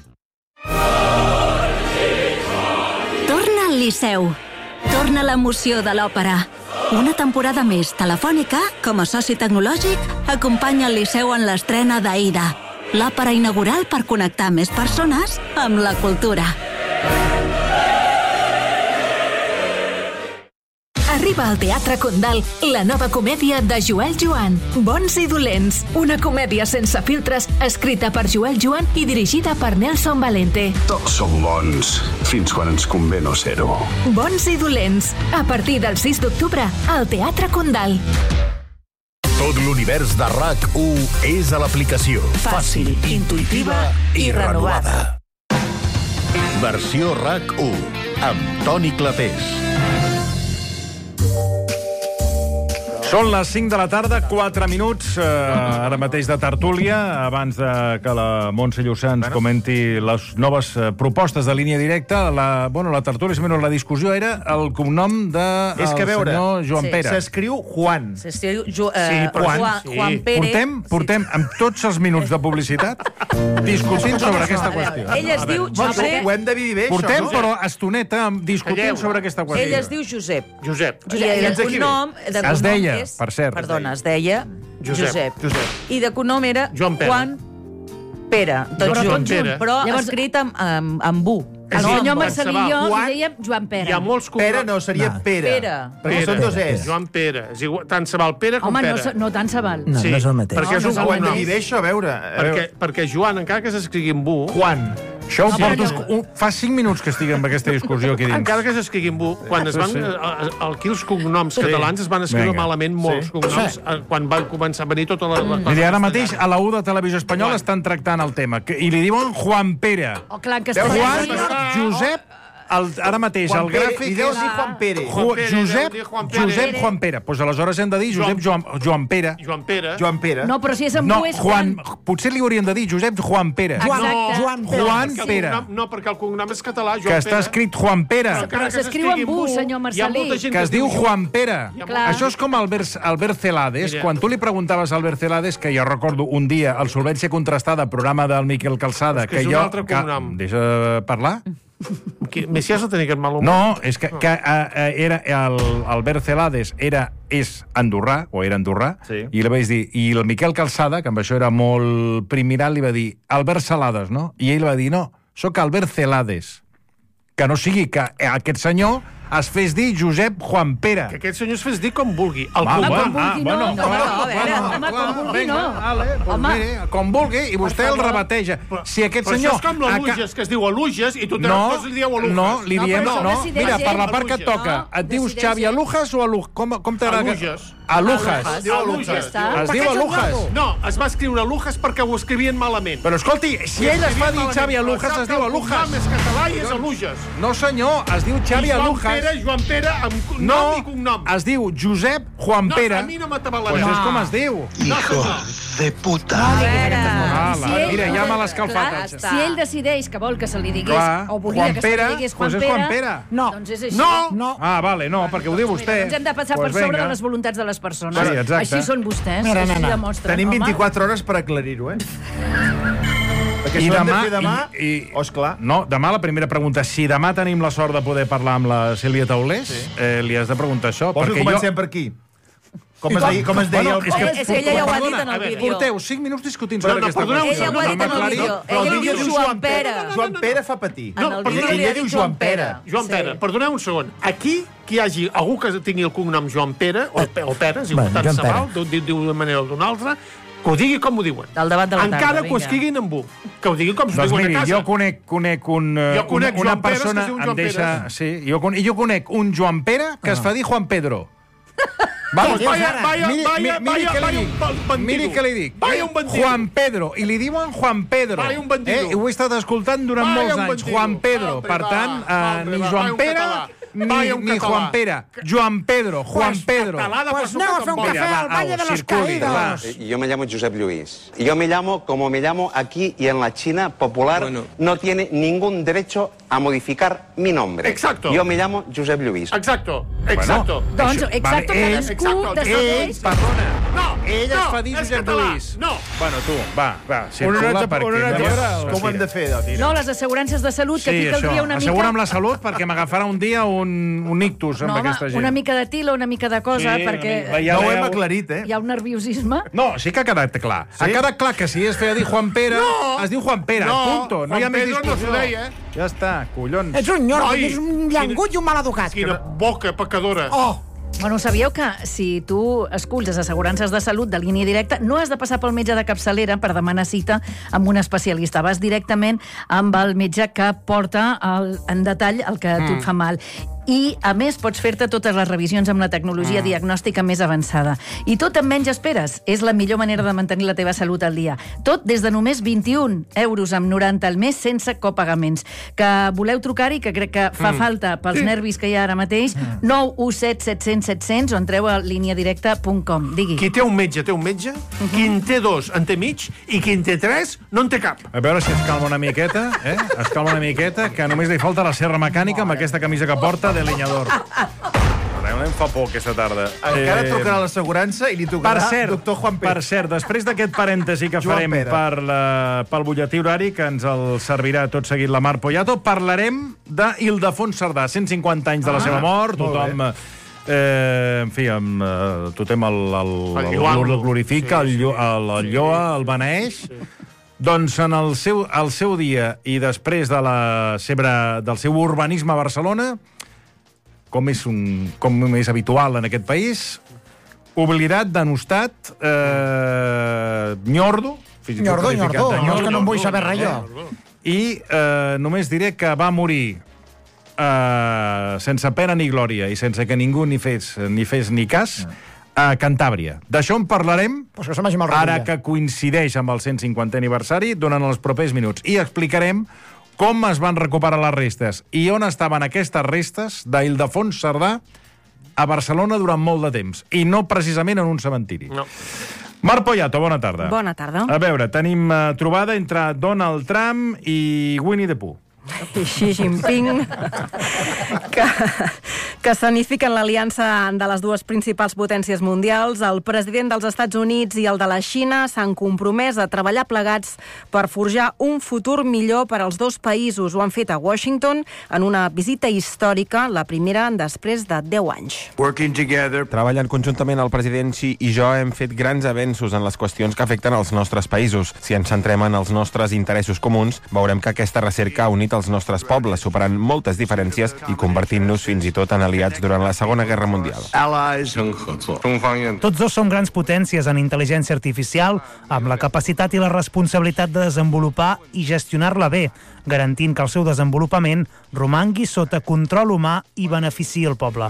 Torna al Liceu. Torna l'emoció de l'òpera. Una temporada més telefònica, com a soci tecnològic, acompanya el Liceu en l'estrena d'Aida, l'òpera inaugural per connectar més persones amb la cultura. Arriba al Teatre Condal la nova comèdia de Joel Joan, Bons i dolents, una comèdia sense filtres escrita per Joel Joan i dirigida per Nelson Valente. Tots som bons, fins quan ens convé no ser-ho. Bons i dolents, a partir del sis d'octubre al Teatre Condal. Tot l'univers de RAC u és a l'aplicació. Fàcil, intuïtiva i renovada. Versió RAC u, amb Toni Clapés. Són les cinc de la tarda, quatre minuts, eh, ara mateix de tertúlia, abans de que la Montse Llussà ens comenti les noves eh, propostes de línia directa. La, bueno, la tertúlia, menys la discussió, era el cognom de És que, el veure, senyor Joan sí. Pere. S'escriu Juan. S'escriu jo, eh, Sí, però Juan, Juan, sí. Juan Pere. Portem, portem amb tots els minuts de publicitat discutint sobre aquesta qüestió. Ell es diu Josep. Ho hem de dir bé, Portem, això, no? però, estoneta discutint Calleu. sobre aquesta qüestió. Ell es diu Josep. Josep. I el cognom... de Es cognom deia, és- per cert. Perdona, es deia Josep. Josep. Josep. I de cognom era Joan Pere. Juan Pere. Tot Joan junt, Pere. però Llavors- escrit amb, amb, amb U. El No, senyor amb- Marcelí i jo Juan- li dèiem Joan Pere. Hi ha molts cognoms. Pere no, seria No. Pere. Pere. Perquè Pere. són dos es. Joan Pere. És igual, tant se val Pere com Home, no, Pere. se- no tant se val. No, Sí, no és el mateix. perquè és No, un no és Ho el hem de cognom. dir bé, això, a veure. A Perquè, veure. perquè Joan, encara que s'escrigui amb U... Juan. Això ho No, porto... però un- Fa cinc minuts que estic amb aquesta discussió aquí dins. Encara que s'escrigui amb U, quan es van... Sí, sí. eh, Aquí els cognoms catalans es van escriure Vinga. malament molts Sí. cognoms eh, quan van començar a venir tota la... la Miri, ara mateix a castellana. la U de Televisió Espanyola Juan. estan tractant el tema. que- I li diuen Juan Pere. Oh, clar, en Juan, castellà. Josep, el, ara mateix, Juan el Pere, gràfic li deus és... dir Juan Pere. Ju- Juan Pere, Josep, deu dir Juan Pere. Josep Juan Pere. Doncs aleshores hem de dir Josep Joan, Joan Pere. Joan Pere. Joan Pere. No, però si és amb No, U és Juan, Juan. potser li hauríem de dir Josep Juan Pere. Juan, No, Juan Pere. Juan Perquè el Pere. cognom- No, perquè el cognom és català, Joan Que està Pere. escrit Juan Pere. Però encara Però que s'escriu s'escrigui amb U, U, senyor hi ha Marcelí. molta gent Que es diu Juan Pere. Clar. Això és com Albert, Albert Celades. Mira. Quan tu li preguntaves a Albert Celades, que jo recordo un dia, el Solvència Contrastada, programa del Miquel Calçada, És que és que un jo... altre que, cognom. deixa parlar? Qui- Messias no tenia aquest mal humor. No, és que, que uh, era el Albert Celades era, és andorrà, o era andorrà, Sí. i li vaig dir, i el Miquel Calçada, que amb això era molt primiral, li va dir, Albert Celades, no? I ell va dir, no, sóc Albert Celades. Que no sigui que aquest senyor es fes dir Josep Juan Pere. Que aquest senyor es fes dir com vulgui. El Va, cognom. com vulgui, no. bueno, No, clar, no, a veure, bueno, home, clar, com vulgui, vinga, no. Vale, doncs Home. mire, com vulgui, i vostè el rebateja. Si aquest Però senyor... això és com l'Aluges, que es diu Aluges, i tu No, tots li dieu Aluges. no, li diem... però No, això mira, decideix per la ell. part que et toca, No, et dius decideix Xavi ell. Alujas o Alujas? Com, com t'agrada? Alujas. Alujas. Es diu Alujas. Es diu Alujas. No, es va escriure Alujas perquè ho escrivien malament. Però escolti, si ell es fa dir Xavi Alujas, es diu Alujas. El nom és català i és Aluges. No, senyor, es diu Xavi I Joan Alujas. Pere, Joan Pere, amb nom No, i cognom. es diu Josep Juan No, Pere. a mi no m'atabalarà. Pues és com es diu. Hijo de puta. Si ell- Mira, ja me l'ha escalfat. Clar, si ell decideix que vol que se li digués, Clar, o volia Juan que se Pere, li digués pues Juan és Juan Pere, Pere. no. Doncs és així. No. no. Ah, vale, no, perquè ho diu vostè. Ens hem de passar Pues per sobre venga. de les voluntats de les persones. Sí, exacte. Així són vostès, Mira, així nena, demostren. tenim home. vint-i-quatre hores per aclarir-ho, eh? Perquè I això ho hem de demà, fer demà... i, i, oh, esclar. No, demà la primera pregunta. Si demà tenim la sort de poder parlar amb la Sílvia Taulés, sí. eh, li has de preguntar això. Vols que perquè comencem jo... per aquí? Com es deia, com es deia Bueno, el... és que, És que ella ja ho ha dit en el veure, vídeo. Porteu cinc minuts discutint Però sobre no, aquesta perdoneu, qüestió. Ella ho ha dit en el M'aclarir? vídeo. Però el Ella vídeo diu diu Joan Pere. Joan Pere fa patir. En el vídeo perdona, li ha ella dit diu Joan Pere. Joan Pere, Sí. perdoneu un segon. Aquí, que hi hagi algú que tingui el cognom Joan Pere, o, Pe- o Pere, és igual, Bueno, tant Joan se val, diu diu d'una manera o d'una altra, que ho digui com ho diuen. Del debat de la tarda, Encara que ho vinga. escriguin amb un. Que ho digui com s'ho Doncs diuen miri, a casa. jo conec, conec, un, eh, Jo conec una, una Joan Peres, persona... que es diu em Joan deixa, Peres. sí, jo, con, jo conec un Joan Pere que es fa dir Juan Pedro. Vamos, vaya, vaya, miri, vaya, miri, miri vaya, què li vaya dic. un ba- bandido. Miri què li dic. Vaya un bandido. Juan Pedro. I li diuen Juan Pedro. Vaya un bandido. Eh? Ho he estat escoltant durant Vaya molts un anys. bandido. Juan Pedro. Hombre, Per va, tant, eh, hombre, ni va, Joan vaya un Pere, català. ni, Vaya un ni català. Juan Pere. Joan Pedro. Juan Pues Pedro. català de Pues persona aneu a que fer un em cafè volia. al Valle de los circuli, Caídos. Eh, Yo me llamo Josep Luis. Y yo me llamo como me llamo aquí y en la China popular no tiene ningún derecho a modificar mi nombre. Exacto. Yo me llamo Josep Luis. Exacto, exacto. Doncs, Això- exacto, vale, ell- cadascú exacto, decideix... Ell, perdona. No, Ell no, es fa dir és Josep català. Lluís. No. Bueno, tu, va, va, Una circula nota, perquè... una nota, no- com ho hem de fer, Doti? No, les assegurances de salut, que Sí, aquí això. caldria una mica... Assegura'm la salut perquè m'agafarà un dia un, un ictus amb No, home, aquesta gent. una mica de tila, una mica de cosa, Sí, perquè una mica. Ja No ho hem veieu. aclarit, eh? hi ha un nerviosisme. No, sí que ha quedat clar. Sí? Ha quedat clar que si es feia dir Juan Pere, No. es diu Juan Pere, No, punto. No hi ha Juan més Pedro no discussió. s'ho deia, eh? Ja està, collons. Ets un nyordo, Noi, ets un llangut i un maleducat. Quina boca pecadora. Oh, Bueno, sabíeu que si tu esculls les assegurances de salut de línia directa, no has de passar pel metge de capçalera per demanar cita amb un especialista. Vas directament amb el metge que porta el, en detall el que a tu et fa mal. I, a més, pots fer-te totes les revisions amb la tecnologia mm. diagnòstica més avançada. I tot amb menys esperes. És la millor manera de mantenir la teva salut al dia. Tot des de només vint-i-un euros amb noranta al mes sense copagaments. Que voleu trucar-hi, que crec que fa mm. falta pels sí. nervis que hi ha ara mateix, mm. nou u set set cents set cents o entreu a línia directa punt com. Digui. Qui té un metge, té un metge. Uh -huh. Qui en té dos, en té mig. I qui en té tres, no en té cap. A veure si es calma una miqueta, eh? Es calma una miqueta, que només li falta la serra mecànica amb aquesta camisa que porta de lenyador. Realment fa por aquesta tarda. Encara eh... trucarà l'assegurança i li tocarà per cert, doctor Juan Pere. Per cert, després d'aquest parèntesi que Joan farem Pere. per la, pel butlletí horari, que ens el servirà tot seguit la Mar Poyato, parlarem d'Ildefons Cerdà, cent cinquanta anys de la Ah, seva mort, molt tothom... Eh, en fi, amb, eh, tothom el, el, El el, lloa-lo. el glorifica, Sí, el, llo- sí. el, el lloa, el beneeix. Sí. Doncs en el seu, el seu dia i després de la seva, del seu urbanisme a Barcelona, com és, un, com és habitual en aquest país, oblidat, denostat, eh, nyordo, fins i tot nyordo, qualificat nyordo. de No, és que no em vull saber res, jo. I eh, només diré que va morir eh, sense pena ni glòria i sense que ningú ni fes ni, fes ni cas a Cantàbria. D'això en parlarem pues que se m'hagi mal ara recollit. que coincideix amb el cent cinquantè aniversari durant els propers minuts. I explicarem com es van recuperar les restes i on estaven aquestes restes d'Ildefons Cerdà a Barcelona durant molt de temps. I no precisament en un cementiri. No. Mar Poyato, bona tarda. Bona tarda. A veure, tenim uh, trobada entre Donald Trump i Winnie the Pooh. Xi Jinping, que, que escenifiquen l'aliança de les dues principals potències mundials. El president dels Estats Units i el de la Xina s'han compromès a treballar plegats per forjar un futur millor per als dos països. Ho han fet a Washington en una visita històrica, la primera després de deu anys. Treballant conjuntament el president Xi i jo hem fet grans avenços en les qüestions que afecten els nostres països. Si ens centrem en els nostres interessos comuns, veurem que aquesta recerca ha unit els nostres pobles, superant moltes diferències i convertint-nos fins i tot en aliats durant la Segona Guerra Mundial. Tots dos som grans potències en intel·ligència artificial, amb la capacitat i la responsabilitat de desenvolupar i gestionar-la bé, garantint que el seu desenvolupament romangui sota control humà i beneficiï el poble.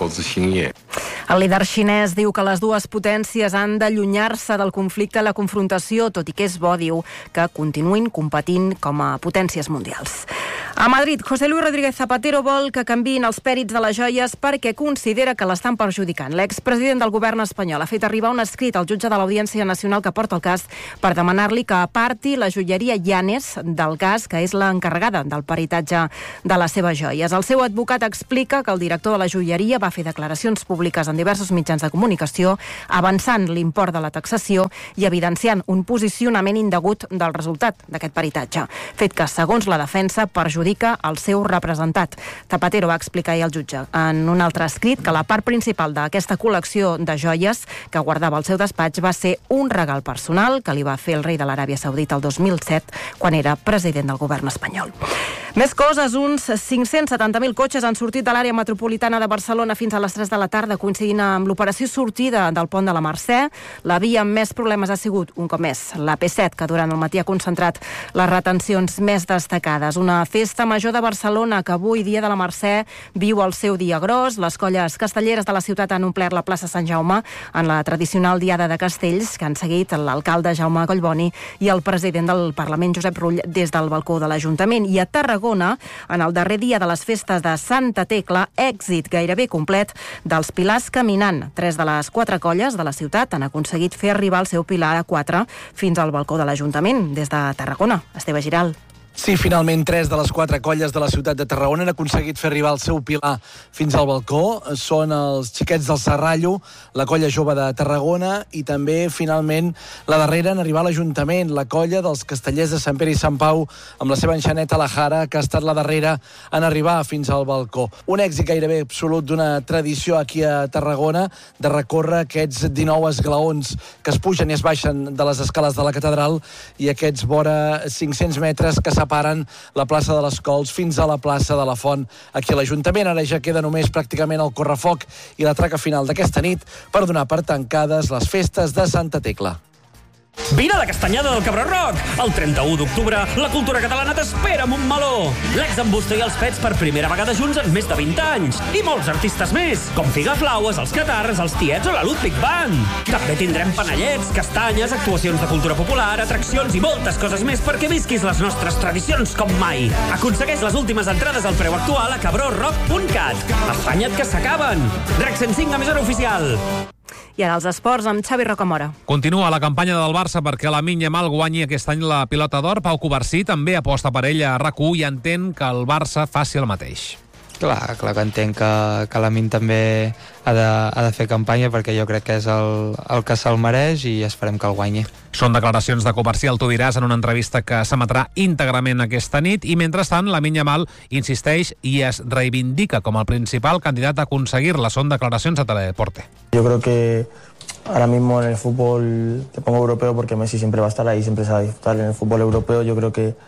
El líder xinès diu que les dues potències han d'allunyar-se del conflicte i la confrontació, tot i que és bo, diu, que continuïn competint com a potències mundials. A Madrid, José Luis Rodríguez Zapatero vol que canviïn els pèrits de les joies perquè considera que l'estan perjudicant. L'expresident del govern espanyol ha fet arribar un escrit al jutge de l'Audiència Nacional que porta el cas per demanar-li que aparti la joieria Llanes del cas, que és l'encarregada del peritatge de les seves joies. El seu advocat explica que el director de la joieria va fer declaracions públiques en diversos mitjans de comunicació, avançant l'import de la taxació i evidenciant un posicionament indegut del resultat d'aquest peritatge, fet que, segons la defensa, perjudica el seu representat. Zapatero va explicar ahir al jutge en un altre escrit que la part principal d'aquesta col·lecció de joies que guardava al seu despatx va ser un regal personal que li va fer el rei de l'Aràbia Saudita el dos mil set, quan era president del govern espanyol. Més coses, uns cinc-cents setanta mil cotxes han sortit de l'àrea metropolitana de Barcelona fins a les tres de la tarda, coincidint amb l'operació sortida del pont de la Mercè. La via amb més problemes ha sigut, un cop més, la P set, que durant el matí ha concentrat les retencions més destacades. Una festa major de Barcelona que avui, dia de la Mercè, viu el seu dia gros. Les colles castelleres de la ciutat han omplert la plaça Sant Jaume en la tradicional diada de castells, que han seguit l'alcalde Jaume Collboni i el president del Parlament, Josep Rull, des del balcó de l'Ajuntament. I a Tarragona, en el darrer dia de les festes de Santa Tecla, èxit gairebé complet dels pilars caminant. Tres de les quatre colles de la ciutat han aconseguit fer arribar el seu pilar a quatre fins al balcó de l'Ajuntament. Des de Tarragona, Esteve Giral. Sí, finalment, tres de les quatre colles de la ciutat de Tarragona han aconseguit fer arribar el seu pilar fins al balcó. Són els xiquets del Serrallo, la colla jove de Tarragona i també, finalment, la darrera en arribar a l'Ajuntament, la colla dels castellers de Sant Pere i Sant Pau, amb la seva enxaneta La Jara, que ha estat la darrera en arribar fins al balcó. Un èxit gairebé absolut d'una tradició aquí a Tarragona de recórrer aquests dinou esglaons que es pugen i es baixen de les escales de la catedral i aquests vora cinc-cents metres que separen la plaça de les Cols fins a la plaça de la Font aquí a l'Ajuntament. Ara ja queda només pràcticament el correfoc i la traca final d'aquesta nit per donar per tancades les festes de Santa Tecla. Vine a la Castanyada del Cabró Rock! El trenta-u d'octubre, la cultura catalana t'espera amb un meló! L'ex en Busto i els Pets per primera vegada junts en més de vint anys. I molts artistes més, com Figaflaues, els Catarres, els Tiets o la Ludwig Band. També tindrem panellets, castanyes, actuacions de cultura popular, atraccions i moltes coses més perquè visquis les nostres tradicions com mai. Aconsegueix les últimes entrades al preu actual a cabró rock punt cat. Afanya't que s'acaben! Rec cent cinc, emissora oficial. I ara els esports amb Xavi Rocamora. Continua la campanya del Barça perquè la Lamine Yamal guanyi aquest any la pilota d'or. Pau Covarsí també aposta per ell a RAC u i entén que el Barça faci el mateix. Clar, clar que entenc que, que la Min també ha de, ha de fer campanya perquè jo crec que és el, el que se'l mereix i esperem que el guanyi. Són declaracions de Covarsí al Tu diràs en una entrevista que s'emetrà íntegrament aquesta nit i mentrestant Lamine Yamal insisteix i es reivindica com el principal candidat a aconseguir-la. Són declaracions a Teledeporte. Yo creo que ahora mismo en el fútbol, te pongo europeo porque Messi siempre va a estar ahí, siempre se va a disfrutar en el fútbol europeo. Yo creo que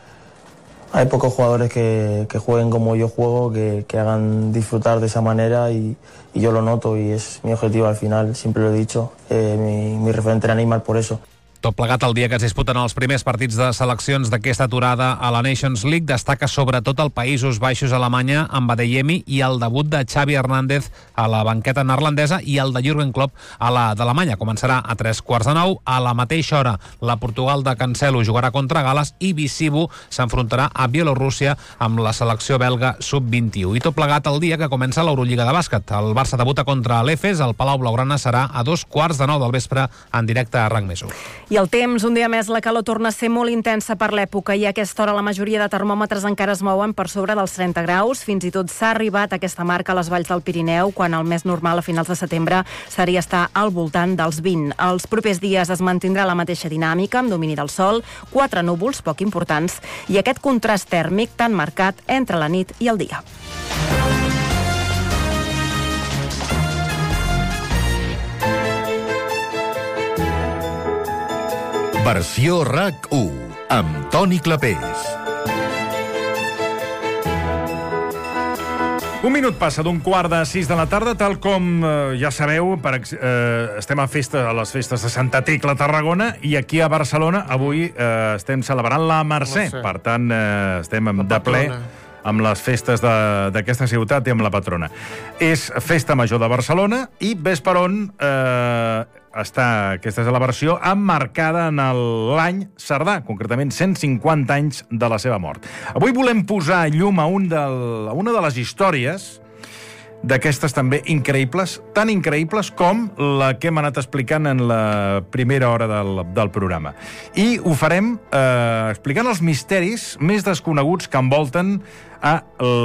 hay pocos jugadores que, que jueguen como yo juego, que, que hagan disfrutar de esa manera y, y yo lo noto y es mi objetivo al final, siempre lo he dicho, eh, mi, mi referente era Neymar por eso. Tot plegat el dia que es disputen els primers partits de seleccions d'aquesta aturada a la Nations League destaca sobretot el Països Baixos Alemanya amb Adeyemi i el debut de Xavi Hernández a la banqueta neerlandesa i el de Jürgen Klopp a la d'Alemanya. Començarà a tres quarts de nou. A la mateixa hora la Portugal de Cancelo jugarà contra Gales i Bisibu s'enfrontarà a Bielorússia amb la selecció belga sub vint-i-u. I tot plegat el dia que comença l'Eurolliga de bàsquet. El Barça debuta contra l'Efes, el Palau Blaugrana serà a dos quarts de nou del vespre en directe a RAC més u. I el temps, un dia més, la calor torna a ser molt intensa per l'època i a aquesta hora la majoria de termòmetres encara es mouen per sobre dels trenta graus. Fins i tot s'ha arribat a aquesta marca a les valls del Pirineu, quan el més normal a finals de setembre seria estar al voltant dels vint. Els propers dies es mantindrà la mateixa dinàmica, amb domini del sol, quatre núvols poc importants i aquest contrast tèrmic tan marcat entre la nit i el dia. Versió RAC u, amb Toni Clapés. Un minut passa d'un quart de sis de la tarda, tal com eh, ja sabeu, per, eh, estem a, festa, a les festes de Santa Tecla a Tarragona i aquí a Barcelona avui eh, estem celebrant la Mercè. Per tant, eh, estem de ple amb les festes d'aquesta ciutat i amb la patrona. És Festa Major de Barcelona i ves per on eh, està aquesta celebració emmarcada en l'any Cerdà, concretament cent cinquanta anys de la seva mort. Avui volem posar llum a, un del, a una de les històries d'aquestes també increïbles, tan increïbles com la que hem anat explicant en la primera hora del, del programa. I ho farem eh, explicant els misteris més desconeguts que envolten a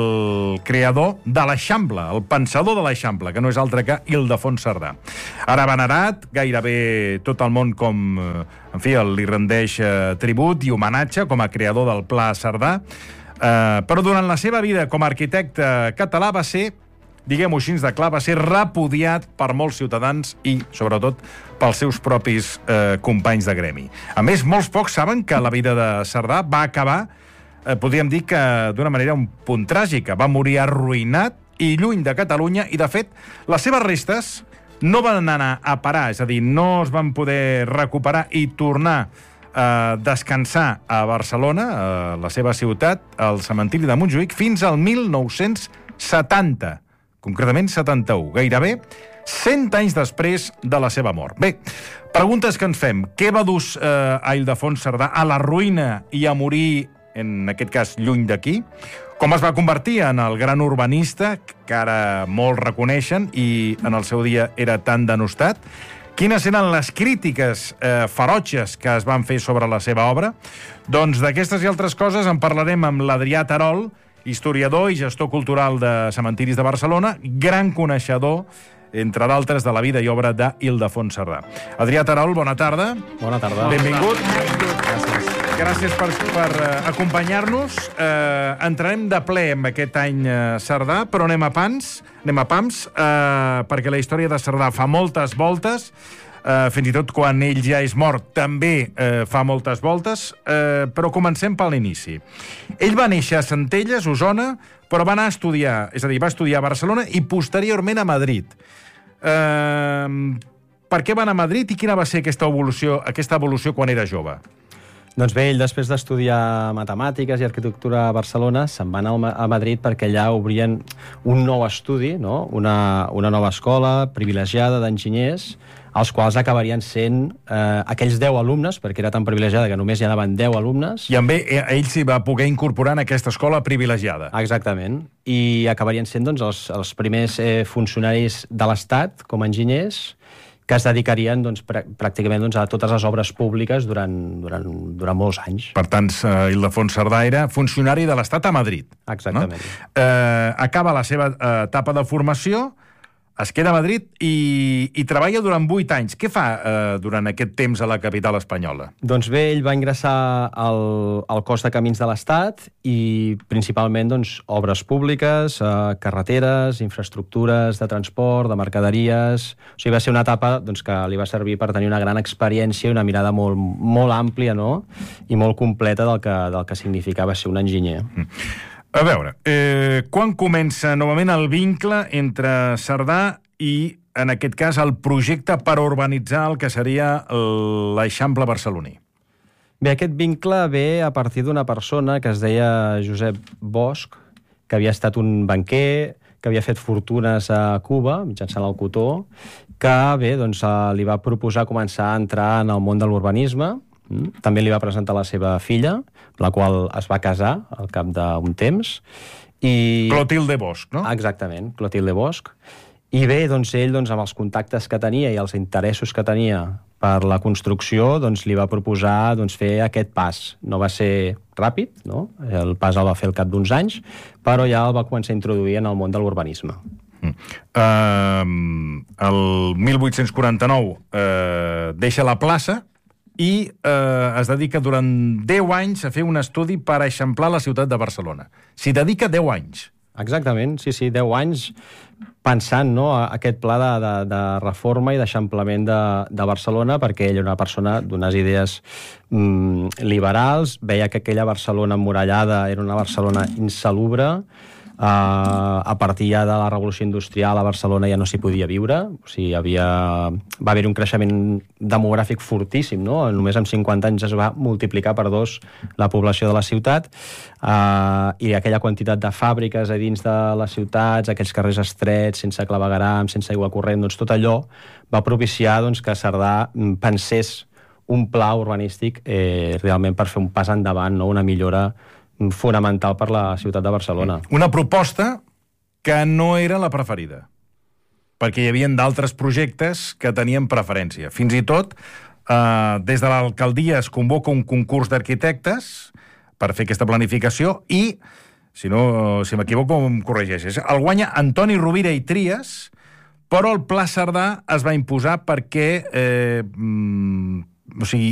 el creador de l'Eixample, el pensador de l'Eixample, que no és altre que Ildefons Cerdà. Ara venerat, gairebé tot el món com, en fi, li rendeix eh, tribut i homenatge com a creador del Pla Cerdà, eh, però durant la seva vida com a arquitecte català va ser, diguem-ho així de clar, va ser repudiat per molts ciutadans i, sobretot, pels seus propis eh, companys de gremi. A més, molts pocs saben que la vida de Cerdà va acabar, eh, podríem dir que d'una manera un punt tràgica. Va morir arruïnat i lluny de Catalunya i, de fet, les seves restes no van anar a parar, és a dir, no es van poder recuperar i tornar a descansar a Barcelona, a la seva ciutat, al cementiri de Montjuïc, fins al mil nou-cents setanta. Concretament setanta-u, gairebé cent anys després de la seva mort. Bé, preguntes que ens fem. Què va dur eh, a Ildefons Cerdà a la ruïna i a morir, en aquest cas, lluny d'aquí? Com es va convertir en el gran urbanista, que ara molts reconeixen i en el seu dia era tan denostat? Quines eren les crítiques eh, ferotges que es van fer sobre la seva obra? Doncs d'aquestes i altres coses en parlarem amb l'Adrià Terol, historiador i gestor cultural de Cementiris de Barcelona, gran coneixedor, entre d'altres, de la vida i obra d'Ildefons Cerdà. Adrià Terol, bona tarda. Bona tarda. Benvingut. Gràcies. Gràcies per, per uh, acompanyar-nos. Uh, entrarem de ple en aquest any uh, Cerdà, però anem a pams, anem a pams uh, perquè la història de Cerdà fa moltes voltes. Uh, fins i tot quan ell ja és mort també uh, fa moltes voltes, uh, però comencem per l'inici. Ell va néixer a Centelles, Osona, però va anar a estudiar, és a dir, va estudiar a Barcelona i posteriorment a Madrid. Uh, per què va anar a Madrid i quina va ser aquesta evolució, aquesta evolució quan era jove? Doncs bé, ell després d'estudiar matemàtiques i arquitectura a Barcelona se'n va anar a Madrid perquè allà obrien un nou estudi, no? una, una nova escola privilegiada d'enginyers, els quals acabarien sent eh, aquells deu alumnes, perquè era tan privilegiada que només hi anaven deu alumnes. I amb ell, ell s'hi va poder incorporar en aquesta escola privilegiada. Exactament. I acabarien sent doncs, els, els primers eh, funcionaris de l'Estat com a enginyers que es dedicarien doncs, pr pràcticament doncs, a totes les obres públiques durant, durant, durant molts anys. Per tant, eh, Ildefons Cerdà era funcionari de l'Estat a Madrid. Exactament. No? Eh, acaba la seva eh, etapa de formació, es queda a Madrid i, i treballa durant vuit anys. Què fa eh, durant aquest temps a la capital espanyola? Doncs bé, ell va ingressar al, al cos de camins de l'Estat i principalment doncs, obres públiques, eh, carreteres, infraestructures de transport, de mercaderies. O sigui, va ser una etapa doncs, que li va servir per tenir una gran experiència i una mirada molt, molt àmplia, no? I molt completa del que, del que significava ser un enginyer. Mm. A veure, eh, quan comença novament el vincle entre Cerdà i, en aquest cas, el projecte per urbanitzar el que seria l'Eixample barceloní? Bé, aquest vincle ve a partir d'una persona que es deia Josep Bosch, que havia estat un banquer, que havia fet fortunes a Cuba, mitjançant el cotó, que bé, doncs, li va proposar començar a entrar en el món de l'urbanisme. També li va presentar la seva filla, la qual es va casar al cap d'un temps. I... Clotilde Bosch, no? Exactament, Clotilde Bosch. I bé, doncs ell, doncs, amb els contactes que tenia i els interessos que tenia per la construcció, doncs li va proposar doncs, fer aquest pas. No va ser ràpid, no? El pas el va fer al cap d'uns anys, però ja el va començar a introduir en el món de l'urbanisme. Mm. Uh, el mil vuit-cents quaranta-nou uh, deixa la plaça i uh, es dedica durant deu anys a fer un estudi per eixamplar la ciutat de Barcelona. S'hi dedica deu anys. Exactament, sí, sí, deu anys pensant, no, aquest pla de, de, de reforma i d'eixamplament de, de Barcelona, perquè ell era una persona d'unes idees mm, liberals, veia que aquella Barcelona emmurallada era una Barcelona insalubre. Uh, a partir ja de la revolució industrial a Barcelona ja no s'hi podia viure, o sigui, havia... va haver un creixement demogràfic fortíssim, no? Només en cinquanta anys es va multiplicar per dos la població de la ciutat, uh, i aquella quantitat de fàbriques a dins de les ciutats, aquells carrers estrets, sense clavegueram, sense aigua corrent, doncs tot allò va propiciar doncs, que Cerdà pensés un pla urbanístic eh, realment per fer un pas endavant, no? Una millora fonamental per la ciutat de Barcelona. Una proposta que no era la preferida, perquè hi havia d'altres projectes que tenien preferència. Fins i tot, eh, des de l'alcaldia es convoca un concurs d'arquitectes per fer aquesta planificació i, si no, si m'equivoco, em corregeixes, el guanya Antoni Rovira i Trias, però el Pla Cerdà es va imposar perquè eh, mm, o sigui,